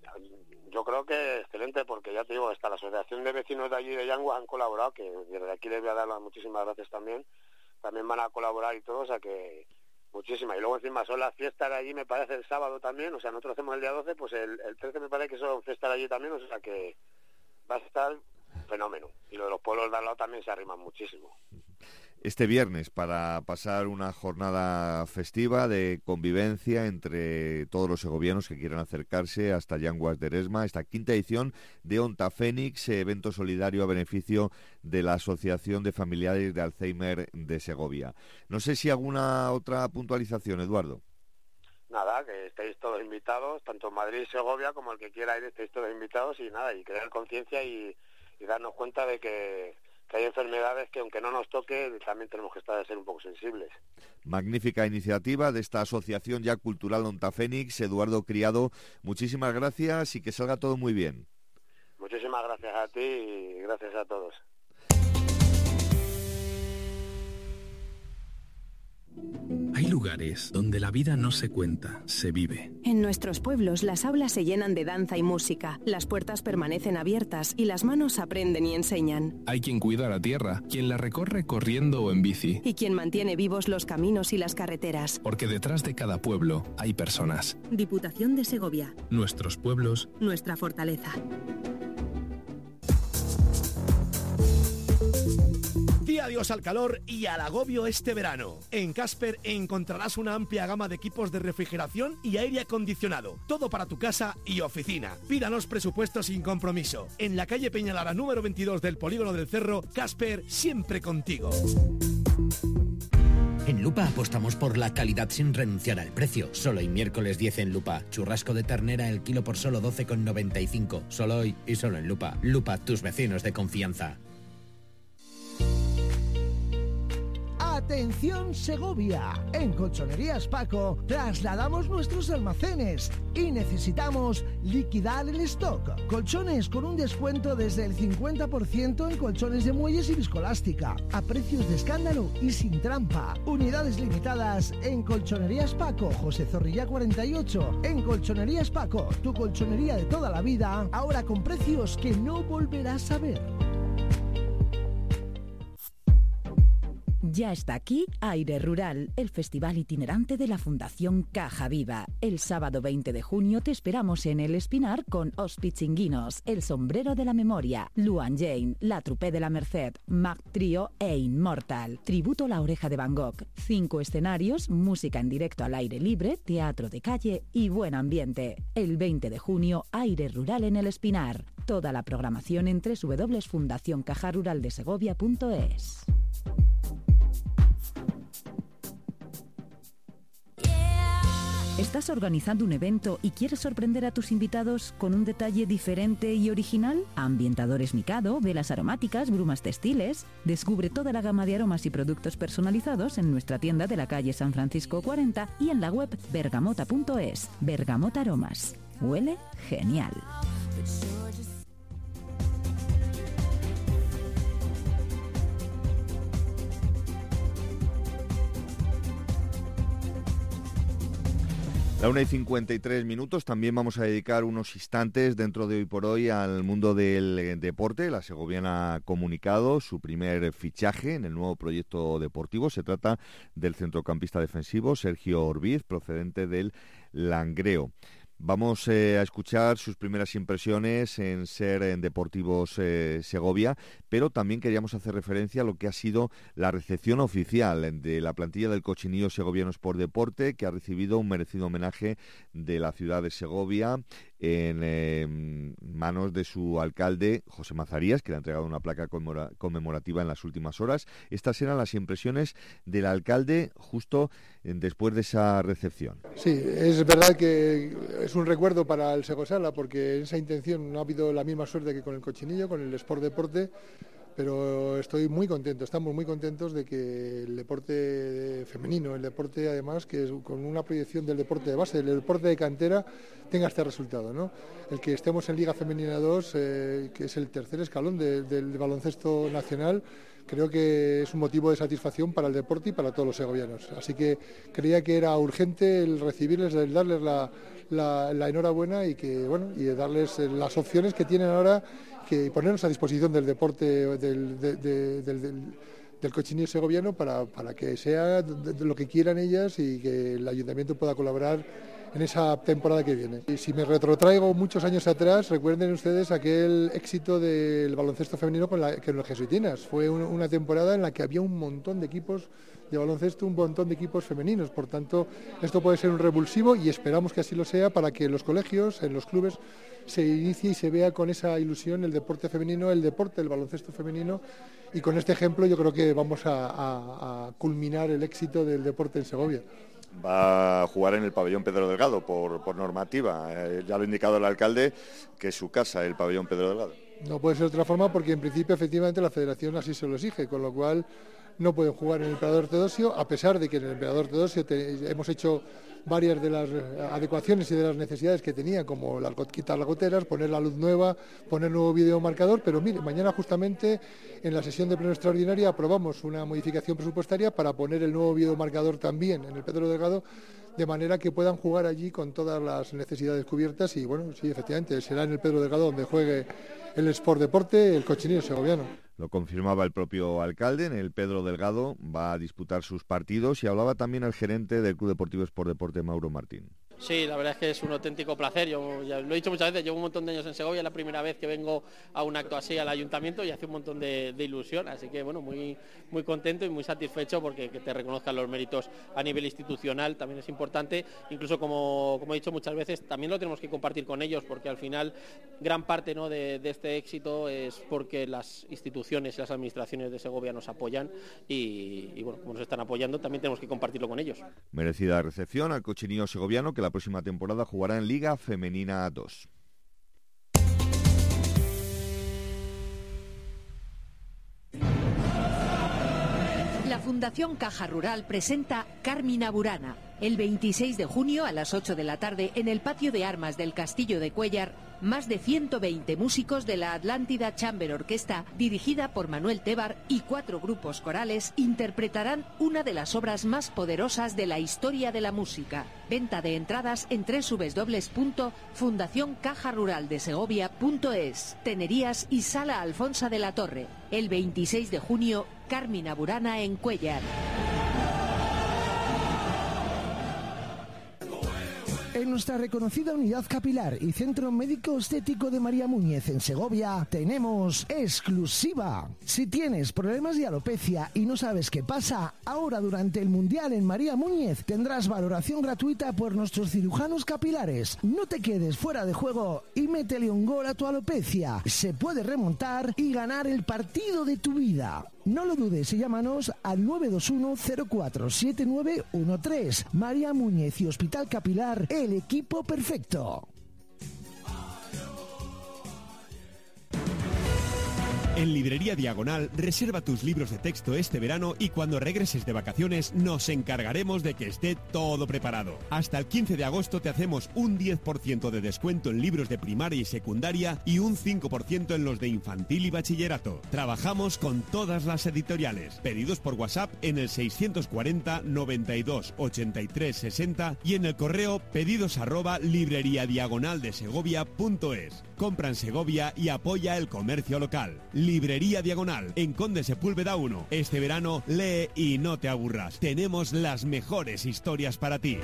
S18: yo creo que excelente, porque ya te digo, hasta la asociación de vecinos de allí de Yanguas han colaborado, que desde aquí les voy a dar las muchísimas gracias también van a colaborar y todo, o sea que muchísimas. Y luego encima son las fiestas de allí, me parece, el sábado también, o sea, nosotros hacemos el día 12, pues el 13 me parece que son fiestas de allí también, o sea que va a estar fenómeno. Y lo de los pueblos de al lado también se arriman muchísimo.
S6: este viernes para pasar una jornada festiva de convivencia entre todos los segovianos que quieran acercarse hasta Llanguas de Eresma, esta quinta edición de Onta Fénix, evento solidario a beneficio de la Asociación de Familiares de Alzheimer de Segovia. No sé si alguna otra puntualización, Eduardo.
S18: Nada, que estéis todos invitados, tanto en Madrid y Segovia como el que quiera ir, estéis todos invitados y nada, y crear conciencia y darnos cuenta de que hay enfermedades que aunque no nos toque, también tenemos que estar a ser un poco sensibles.
S6: Magnífica iniciativa de esta asociación ya cultural Onta Fénix. Eduardo Criado, muchísimas gracias y que salga todo muy bien.
S18: Muchísimas gracias a ti y gracias a todos.
S19: Hay lugares donde la vida no se cuenta, se vive.
S20: En nuestros pueblos las aulas se llenan de danza y música, las puertas permanecen abiertas y las manos aprenden y enseñan.
S19: Hay quien cuida la tierra, quien la recorre corriendo o en bici.
S20: Y quien mantiene vivos los caminos y las carreteras.
S19: Porque detrás de cada pueblo hay personas.
S20: Diputación de Segovia.
S19: Nuestros pueblos.
S20: Nuestra fortaleza.
S9: Di adiós al calor y al agobio este verano. En Casper encontrarás una amplia gama de equipos de refrigeración y aire acondicionado. Todo para tu casa y oficina. Pídanos presupuestos sin compromiso. En la calle Peñalara número 22 del Polígono del Cerro, Casper, siempre contigo.
S21: En Lupa apostamos por la calidad sin renunciar al precio. Solo hoy miércoles 10 en Lupa. Churrasco de ternera el kilo por solo 12,95. Solo hoy y solo en Lupa. Lupa, tus vecinos de confianza.
S17: Atención Segovia, en Colchonerías Paco trasladamos nuestros almacenes y necesitamos liquidar el stock. Colchones con un descuento desde el 50% en colchones de muelles y viscolástica, a precios de escándalo y sin trampa. Unidades limitadas en Colchonerías Paco, José Zorrilla 48. En Colchonerías Paco, tu colchonería de toda la vida, ahora con precios que no volverás a ver.
S4: Ya está aquí Aire Rural, el festival itinerante de la Fundación Caja Viva. El sábado 20 de junio te esperamos en El Espinar con Os Pichinguinos, El Sombrero de la Memoria, Luan Jane, La Trupé de la Merced, Mac Trio e Inmortal. Tributo La Oreja de Van Gogh. 5 escenarios, música en directo al aire libre, teatro de calle y buen ambiente. El 20 de junio, Aire Rural en El Espinar. Toda la programación en www.fundacioncajaruraldesegovia.es. ¿Estás organizando un evento y quieres sorprender a tus invitados con un detalle diferente y original? Ambientadores Mikado, velas aromáticas, brumas textiles. Descubre toda la gama de aromas y productos personalizados en nuestra tienda de la calle San Francisco 40 y en la web bergamota.es. Bergamota Aromas. Huele genial.
S6: La 1:53, también vamos a dedicar unos instantes dentro de Hoy por Hoy al mundo del deporte. La segoviana ha comunicado su primer fichaje en el nuevo proyecto deportivo. Se trata del centrocampista defensivo Sergio Orbiz, procedente del Langreo. Vamos a escuchar sus primeras impresiones en Ser en Deportivos Segovia, pero también queríamos hacer referencia a lo que ha sido la recepción oficial de la plantilla del Cochinillo Segoviano Sport Deporte, que ha recibido un merecido homenaje de la ciudad de Segovia en manos de su alcalde, José Mazarías, que le ha entregado una placa conmemorativa en las últimas horas. Estas eran las impresiones del alcalde justo después de esa recepción.
S22: Sí, es verdad que es un recuerdo para el Segosala, porque en esa intención no ha habido la misma suerte que con el Cochinillo, con el Sport Deporte, pero estoy muy contento, estamos muy contentos de que el deporte femenino, el deporte además que es con una proyección del deporte de base, el deporte de cantera, tenga este resultado, ¿no? El que estemos en Liga Femenina 2, que es el tercer escalón del baloncesto nacional, creo que es un motivo de satisfacción para el deporte y para todos los segovianos. Así que creía que era urgente el recibirles, el darles la enhorabuena y que bueno, y darles las opciones que tienen ahora, que ponernos a disposición del deporte del Cochinillo segoviano para que sea de lo que quieran ellas y que el ayuntamiento pueda colaborar en esa temporada que viene. Y si me retrotraigo muchos años atrás, recuerden ustedes aquel éxito del baloncesto femenino con los jesuitinas. Fue una temporada en la que había un montón de equipos de baloncesto, un montón de equipos femeninos. Por tanto, esto puede ser un revulsivo y esperamos que así lo sea para que en los colegios, en los clubes, se inicie y se vea con esa ilusión el deporte femenino, el baloncesto femenino, y con este ejemplo yo creo que vamos a culminar el éxito del deporte en Segovia.
S6: Va a jugar en el pabellón Pedro Delgado por normativa. Ya lo ha indicado el alcalde, que es su casa, el pabellón Pedro Delgado.
S22: No puede ser de otra forma porque en principio efectivamente la federación así se lo exige, con lo cual no pueden jugar en el Emperador Teodosio, a pesar de que en el Emperador Teodosio hemos hecho varias de las adecuaciones y de las necesidades que tenía, como quitar las goteras, poner la luz nueva, poner nuevo videomarcador, pero mire, mañana justamente en la sesión de pleno extraordinaria aprobamos una modificación presupuestaria para poner el nuevo videomarcador también en el Pedro Delgado, de manera que puedan jugar allí con todas las necesidades cubiertas y bueno, sí, efectivamente, será en el Pedro Delgado donde juegue el Sport Deporte, el Cochinillo segoviano.
S6: Lo confirmaba el propio alcalde, en el Pedro Delgado va a disputar sus partidos y hablaba también el gerente del Club Deportivo Sport Deporte, Mauro Martín.
S3: Sí, la verdad es que es un auténtico placer. Yo ya lo he dicho muchas veces, llevo un montón de años en Segovia, es la primera vez que vengo a un acto así al ayuntamiento y hace un montón de ilusión, así que bueno, muy contento y muy satisfecho porque que te reconozcan los méritos a nivel institucional también es importante, incluso como he dicho muchas veces, también lo tenemos que compartir con ellos porque al final gran parte, ¿no?, de este éxito es porque las instituciones y las administraciones de Segovia nos apoyan y bueno, como nos están apoyando también tenemos que compartirlo con ellos.
S6: Merecida recepción al Cochinillo segoviano, que la próxima temporada jugará en Liga Femenina 2.
S7: La Fundación Caja Rural presenta Carmina Burana, el 26 de junio a las 8 de la tarde en el patio de armas del Castillo de Cuéllar. Más de 120 músicos de la Atlántida Chamber Orquesta, dirigida por Manuel Tebar, y 4 grupos corales interpretarán una de las obras más poderosas de la historia de la música. Venta de entradas en www.fundacioncajaruraldesegovia.es. Tenerías y Sala Alfonsa de la Torre. El 26 de junio, Carmina Burana en Cuéllar.
S17: En nuestra reconocida unidad capilar y Centro Médico Estético de María Muñez en Segovia tenemos exclusiva. Si tienes problemas de alopecia y no sabes qué pasa, ahora durante el Mundial en María Muñez tendrás valoración gratuita por nuestros cirujanos capilares. No te quedes fuera de juego y métele un gol a tu alopecia. Se puede remontar y ganar el partido de tu vida. No lo dudes y llámanos al 921 04 7913. María Muñez y Hospital Capilar, el equipo perfecto.
S23: En Librería Diagonal, reserva tus libros de texto este verano y cuando regreses de vacaciones nos encargaremos de que esté todo preparado. Hasta el 15 de agosto te hacemos un 10% de descuento en libros de primaria y secundaria y un 5% en los de infantil y bachillerato. Trabajamos con todas las editoriales. Pedidos por WhatsApp en el 640 92 83 60 y en el correo pedidos@libreriadiagonaldesegovia.es. Compra en Segovia y apoya el comercio local. Librería Diagonal, en Conde Sepúlveda 1. Este verano lee y no te aburras. Tenemos las mejores historias para ti.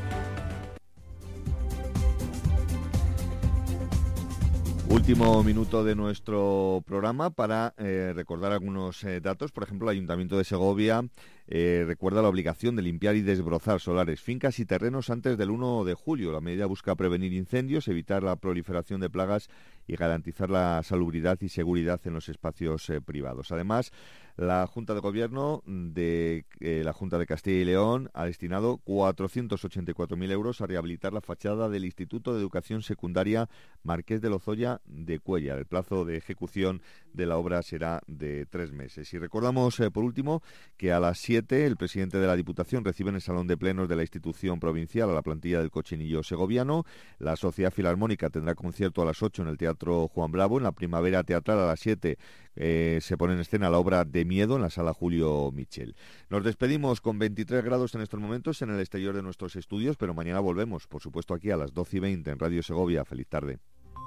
S6: Último minuto de nuestro programa para recordar algunos datos. Por ejemplo, el Ayuntamiento de Segovia recuerda la obligación de limpiar y desbrozar solares, fincas y terrenos antes del 1 de julio. La medida busca prevenir incendios, evitar la proliferación de plagas y garantizar la salubridad y seguridad en los espacios privados. Además, la Junta de Gobierno de la Junta de Castilla y León ha destinado 484.000 euros a rehabilitar la fachada del Instituto de Educación Secundaria Marqués de Lozoya de Cuéllar. El plazo de ejecución de la obra será de 3 meses. Y recordamos, por último, que a las 7 el presidente de la Diputación recibe en el Salón de Plenos de la institución provincial a la plantilla del Cochinillo segoviano. La Sociedad Filarmónica tendrá concierto a las 8 en el Teatro Juan Bravo. En la Primavera Teatral a las 7 se pone en escena la obra de Miedo en la Sala Julio Michel. Nos despedimos con 23 grados en estos momentos en el exterior de nuestros estudios, pero mañana volvemos, por supuesto, aquí a las 12:20 en Radio Segovia. Feliz tarde.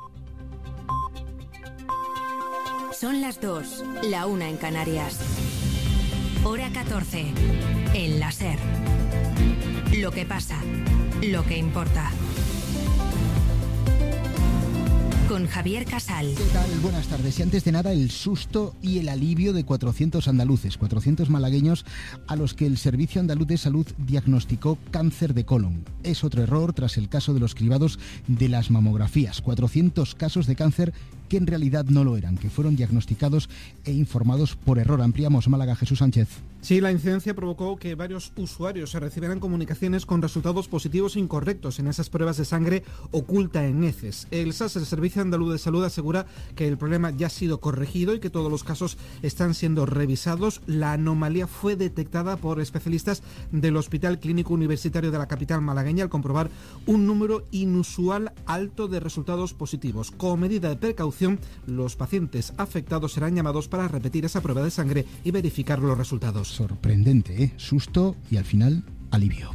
S12: Son las 2, la 1 en Canarias. Hora 14, en la SER. Lo que pasa, lo que importa. con Javier Casal.
S8: ¿Qué tal? Buenas tardes. Y antes de nada, el susto y el alivio de 400 andaluces, 400 malagueños a los que el Servicio Andaluz de Salud diagnosticó cáncer de colon. Es otro error tras el caso de los cribados de las mamografías. 400 casos de cáncer que en realidad no lo eran, que fueron diagnosticados e informados por error. Ampliamos Málaga, Jesús Sánchez.
S10: Sí, la incidencia provocó que varios usuarios se recibieran comunicaciones con resultados positivos incorrectos en esas pruebas de sangre oculta en heces. El SAS, el Servicio Andaluz de Salud, asegura que el problema ya ha sido corregido y que todos los casos están siendo revisados. La anomalía fue detectada por especialistas del Hospital Clínico Universitario de la capital malagueña al comprobar un número inusual alto de resultados positivos. Como medida de precaución, los pacientes afectados serán llamados para repetir esa prueba de sangre y verificar los resultados.
S8: Sorprendente, ¿eh? Susto y al final alivio.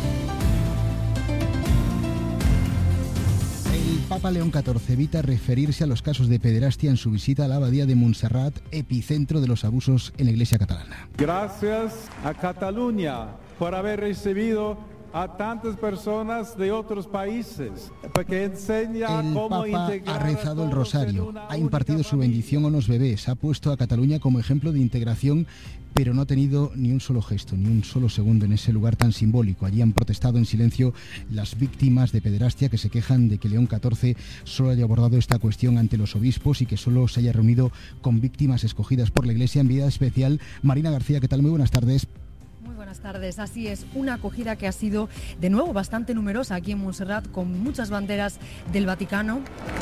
S8: El Papa León XIV evita referirse a los casos de pederastia en su visita a la abadía de Montserrat, epicentro de los abusos en la Iglesia catalana.
S11: Gracias a Cataluña por haber recibido a tantas personas de otros países, porque enseña cómo
S8: Papa
S11: integrar.
S8: Ha rezado el rosario, ha impartido su bendición a los bebés, ha puesto a Cataluña como ejemplo de integración, pero no ha tenido ni un solo gesto, ni un solo segundo en ese lugar tan simbólico. Allí han protestado en silencio las víctimas de pederastia que se quejan de que León XIV solo haya abordado esta cuestión ante los obispos y que solo se haya reunido con víctimas escogidas por la Iglesia en vida especial. Marina García, ¿qué tal? Muy buenas tardes.
S24: Muy buenas tardes, así es, una acogida que ha sido de nuevo bastante numerosa aquí en Montserrat, con muchas banderas del Vaticano.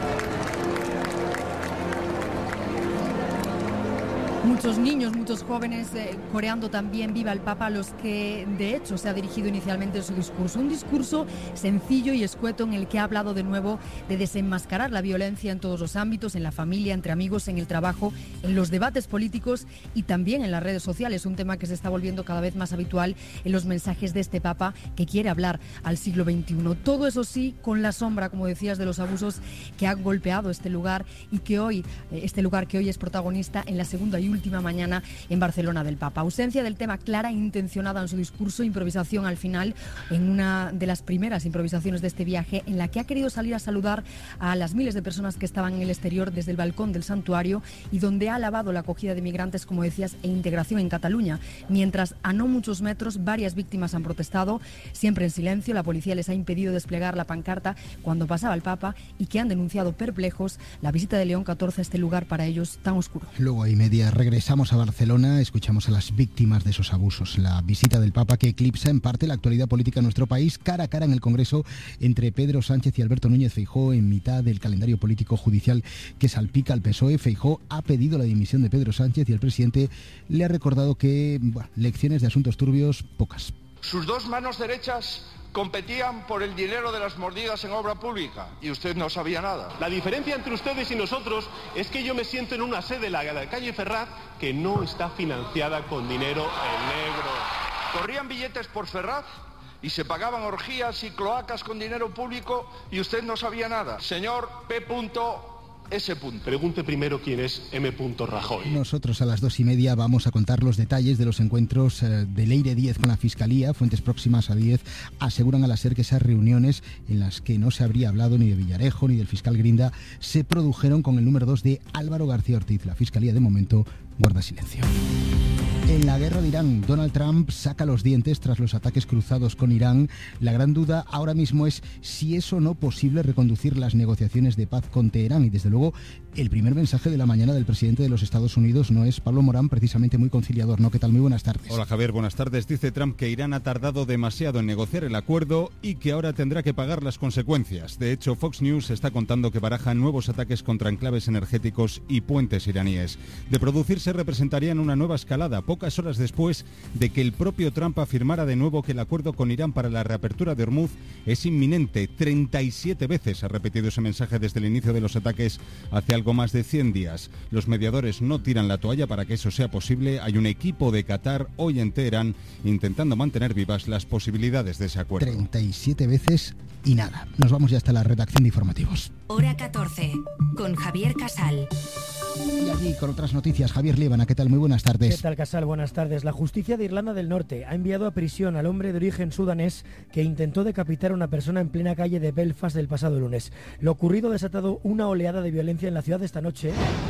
S24: Muchos niños, muchos jóvenes coreando también Viva el Papa, a los que de hecho se ha dirigido inicialmente su discurso. Un discurso sencillo y escueto en el que ha hablado de nuevo de desenmascarar la violencia en todos los ámbitos, en la familia, entre amigos, en el trabajo, en los debates políticos y también en las redes sociales, un tema que se está volviendo cada vez más habitual en los mensajes de este Papa que quiere hablar al siglo XXI. Todo eso sí, con la sombra, como decías, de los abusos que han golpeado este lugar y que hoy, es protagonista en la segunda y última mañana en Barcelona del Papa. Ausencia del tema clara e intencionada en su discurso, improvisación al final, en una de las primeras improvisaciones de este viaje, en la que ha querido salir a saludar a las miles de personas que estaban en el exterior desde el balcón del santuario y donde ha alabado la acogida de migrantes, como decías, e integración en Cataluña. Mientras a no muchos metros varias víctimas han protestado, siempre en silencio. La policía les ha impedido desplegar la pancarta cuando pasaba el Papa y que han denunciado perplejos la visita de León XIV a este lugar para ellos tan oscuro.
S8: Luego hay media. Regresamos a Barcelona, escuchamos a las víctimas de esos abusos. La visita del Papa que eclipsa en parte la actualidad política en nuestro país, cara a cara en el Congreso entre Pedro Sánchez y Alberto Núñez Feijóo en mitad del calendario político judicial que salpica al PSOE. Feijóo ha pedido la dimisión de Pedro Sánchez y el presidente le ha recordado que lecciones de asuntos turbios, pocas.
S25: Sus dos manos derechas competían por el dinero de las mordidas en obra pública y usted no sabía nada.
S26: La diferencia entre ustedes y nosotros es que yo me siento en una sede, la calle Ferraz, que no está financiada con dinero en negro.
S25: Corrían billetes por Ferraz y se pagaban orgías y cloacas con dinero público y usted no sabía nada. Señor P.S.
S26: Pregunte primero quién es M. Rajoy.
S8: Nosotros a las 2:30 vamos a contar los detalles de los encuentros de Leire Díez con la Fiscalía. Fuentes próximas a Díez aseguran a la SER que esas reuniones en las que no se habría hablado ni de Villarejo ni del fiscal Grinda se produjeron con el número 2 de Álvaro García Ortiz. La Fiscalía de momento guarda silencio. En la guerra de Irán, Donald Trump saca los dientes tras los ataques cruzados con Irán. La gran duda ahora mismo es si es o no posible reconducir las negociaciones de paz con Teherán. Y desde luego, el primer mensaje de la mañana del presidente de los Estados Unidos no es Pablo Morán, precisamente muy conciliador, ¿no? ¿Qué tal? Muy buenas tardes.
S23: Hola Javier, buenas tardes. Dice Trump que Irán ha tardado demasiado en negociar el acuerdo y que ahora tendrá que pagar las consecuencias. De hecho, Fox News está contando que barajan nuevos ataques contra enclaves energéticos y puentes iraníes. De producirse, representarían una nueva escalada, pocas horas después de que el propio Trump afirmara de nuevo que el acuerdo con Irán para la reapertura de Hormuz es inminente. 37 veces ha repetido ese mensaje desde el inicio de los ataques hace algo más de 100 días. Los mediadores no tiran la toalla para que eso sea posible. Hay un equipo de Qatar hoy en Teherán intentando mantener vivas las posibilidades de ese acuerdo.
S8: 37 veces y nada. Nos vamos ya hasta la redacción de informativos.
S12: Hora 14, con Javier Casal.
S8: Y allí con otras noticias, Javier Líbana, ¿qué tal? Muy buenas tardes.
S2: ¿Qué tal, Casal? Buenas tardes. La justicia de Irlanda del Norte ha enviado a prisión al hombre de origen sudanés que intentó decapitar a una persona en plena calle de Belfast el pasado lunes. Lo ocurrido ha desatado una oleada de violencia en la ciudad esta noche,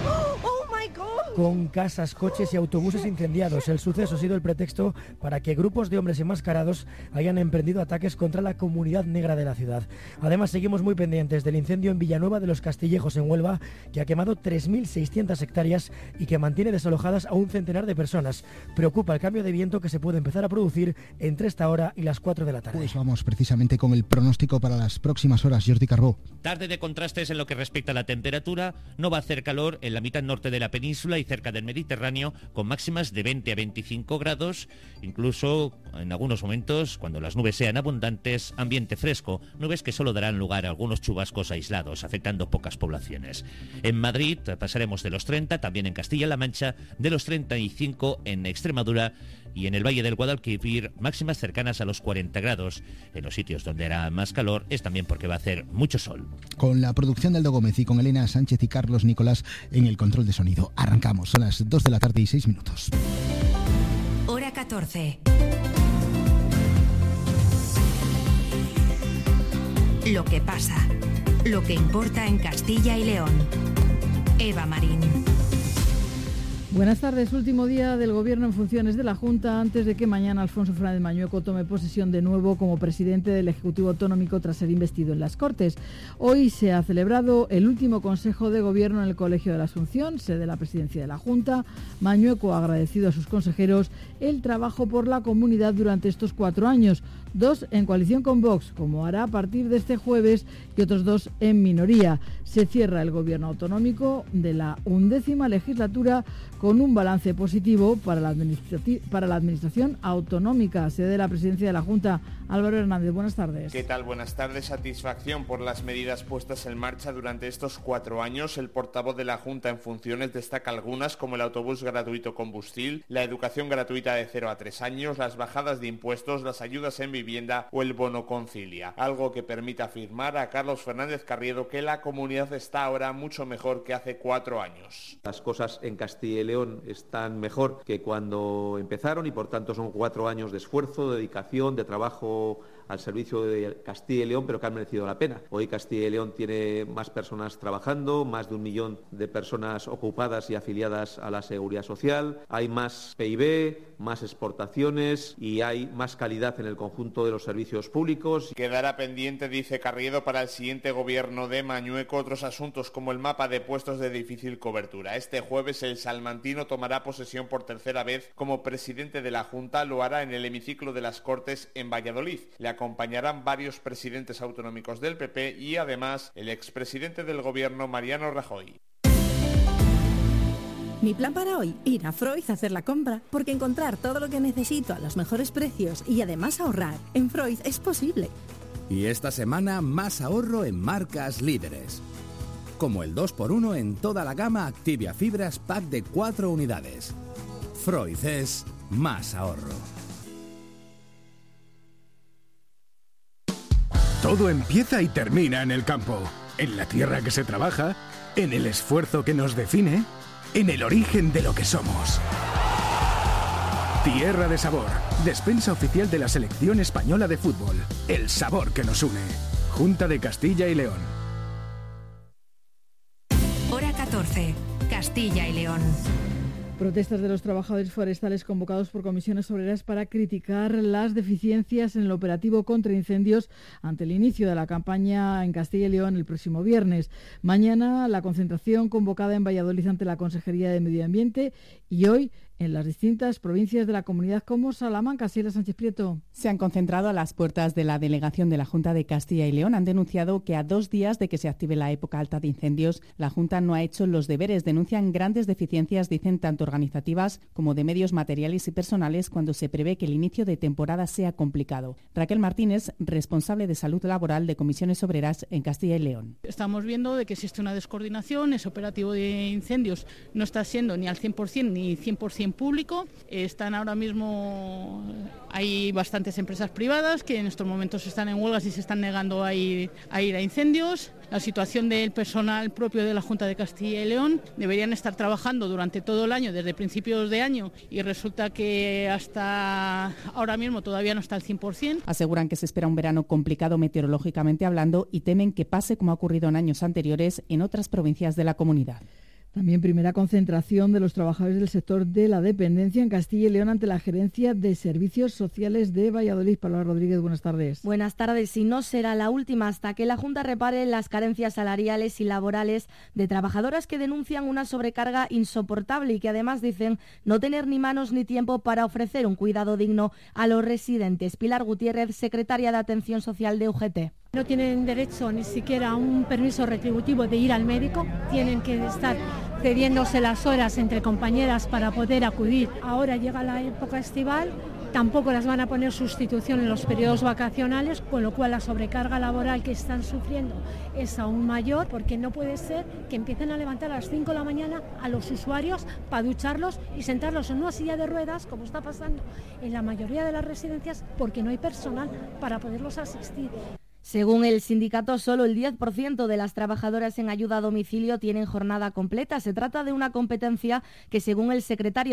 S2: con casas, coches y autobuses incendiados. El suceso ha sido el pretexto para que grupos de hombres enmascarados hayan emprendido ataques contra la comunidad negra de la ciudad. Además, seguimos muy pendientes del incendio en Villanueva de los Castillejos, en Huelva, que ha quemado 3.600 hectáreas y que mantiene desalojadas a un centenar de personas. Preocupa el cambio de viento que se puede empezar a producir entre esta hora y las 4 de la tarde.
S8: Pues vamos precisamente con el pronóstico para las próximas horas, Jordi Carbó.
S5: Tarde de contrastes en lo que respecta a la temperatura. No va a hacer calor en la mitad norte de la península y cerca del Mediterráneo, con máximas de 20 a 25 grados, incluso en algunos momentos, cuando las nubes sean abundantes, ambiente fresco, nubes que solo darán lugar a algunos chubascos aislados, afectando pocas poblaciones. En Madrid pasaremos de los 30, también en Castilla-La Mancha, de los 35 en Extremadura, y en el Valle del Guadalquivir máximas cercanas a los 40 grados. En los sitios donde hará más calor es también porque va a hacer mucho sol.
S8: Con la producción de Aldo Gómez y con Elena Sánchez y Carlos Nicolás en el control de sonido. Arrancamos, son las 2 de la tarde y 6 minutos.
S12: Hora 14. Lo que pasa, lo que importa en Castilla y León. Eva Marín.
S13: Buenas tardes. Último día del Gobierno en funciones de la Junta antes de que mañana Alfonso Fernández Mañueco tome posesión de nuevo como presidente del Ejecutivo Autonómico tras ser investido en las Cortes. Hoy se ha celebrado el último Consejo de Gobierno en el Colegio de la Asunción, sede de la presidencia de la Junta. Mañueco ha agradecido a sus consejeros el trabajo por la comunidad durante estos 4 años, 2 en coalición con Vox, como hará a partir de este jueves, y otros 2 en minoría. Se cierra el Gobierno autonómico de la 11ª legislatura con un balance positivo para la Administración Autonómica, sede de la presidencia de la Junta. Álvaro Hernández, buenas tardes.
S14: ¿Qué tal? Buenas tardes. Satisfacción por las medidas puestas en marcha durante estos 4 años. El portavoz de la Junta en funciones destaca algunas, como el autobús gratuito combustible, la educación gratuita de 0 a 3 años, las bajadas de impuestos, las ayudas en vivienda o el bono concilia. Algo que permite afirmar a Carlos Fernández Carriedo que la comunidad está ahora mucho mejor que hace 4 años.
S15: Las cosas en Castilla y León están mejor que cuando empezaron y por tanto son 4 años de esfuerzo, de dedicación, de trabajo al servicio de Castilla y León, pero que han merecido la pena. Hoy Castilla y León tiene más personas trabajando, más de 1 millón de personas ocupadas y afiliadas a la Seguridad Social, hay más PIB, más exportaciones y hay más calidad en el conjunto de los servicios públicos.
S14: Quedará pendiente, dice Carriedo, para el siguiente gobierno de Mañueco otros asuntos como el mapa de puestos de difícil cobertura. Este jueves el salmantino tomará posesión por 3ª vez como presidente de la Junta, lo hará en el hemiciclo de las Cortes en Valladolid. Le acompañarán varios presidentes autonómicos del PP y además el expresidente del gobierno Mariano Rajoy.
S16: Mi plan para hoy, ir a Freud a hacer la compra, porque encontrar todo lo que necesito a los mejores precios y además ahorrar en Freud es posible.
S27: Y esta semana más ahorro en marcas líderes, como el 2x1 en toda la gama Activia Fibras Pack de 4 unidades. Freud es más ahorro.
S28: Todo empieza y termina en el campo, en la tierra que se trabaja, en el esfuerzo que nos define, en el origen de lo que somos. Tierra de Sabor, despensa oficial de la Selección Española de Fútbol. El sabor que nos une. Junta de Castilla y León.
S12: Hora 14. Castilla y León.
S13: Protestas de los trabajadores forestales convocados por comisiones obreras para criticar las deficiencias en el operativo contra incendios ante el inicio de la campaña en Castilla y León el próximo viernes. Mañana la concentración convocada en Valladolid ante la Consejería de Medio Ambiente y hoy en las distintas provincias de la comunidad como Salamanca. Sila Sánchez Prieto.
S29: Se han concentrado a las puertas de la delegación de la Junta de Castilla y León. Han denunciado que a 2 días de que se active la época alta de incendios, la Junta no ha hecho los deberes. Denuncian grandes deficiencias, dicen, tanto organizativas como de medios materiales y personales cuando se prevé que el inicio de temporada sea complicado. Raquel Martínez, responsable de Salud Laboral de Comisiones Obreras en Castilla y León.
S30: Estamos viendo de que existe una descoordinación, ese operativo de incendios no está siendo ni al 100% ni 100%
S1: 100% público. Están ahora mismo, hay bastantes empresas privadas que en estos momentos están en huelgas y se están negando a ir a incendios. La situación del personal propio de la Junta de Castilla y León, deberían estar trabajando durante todo el año, desde principios de año, y resulta que hasta ahora mismo todavía no está al 100%.
S29: Aseguran que se espera un verano complicado meteorológicamente hablando y temen que pase como ha ocurrido en años anteriores en otras provincias de la comunidad.
S13: También primera concentración de los trabajadores del sector de la dependencia en Castilla y León ante la Gerencia de Servicios Sociales de Valladolid. Paloma Rodríguez, buenas tardes.
S3: Buenas tardes. Y no será la última hasta que la Junta repare las carencias salariales y laborales de trabajadoras que denuncian una sobrecarga insoportable y que además dicen no tener ni manos ni tiempo para ofrecer un cuidado digno a los residentes. Pilar Gutiérrez, secretaria de Atención Social de UGT.
S4: No tienen derecho ni siquiera a un permiso retributivo de ir al médico, tienen que estar cediéndose las horas entre compañeras para poder acudir. Ahora llega la época estival, tampoco las van a poner sustitución en los periodos vacacionales, con lo cual la sobrecarga laboral que están sufriendo es aún mayor, porque no puede ser que empiecen a levantar a las 5 de la mañana a los usuarios para ducharlos y sentarlos en una silla de ruedas, como está pasando en la mayoría de las residencias, porque no hay personal para poderlos asistir.
S3: Según el sindicato, solo el 10% de las trabajadoras en ayuda a domicilio tienen jornada completa. Se trata de una competencia que, según el secretario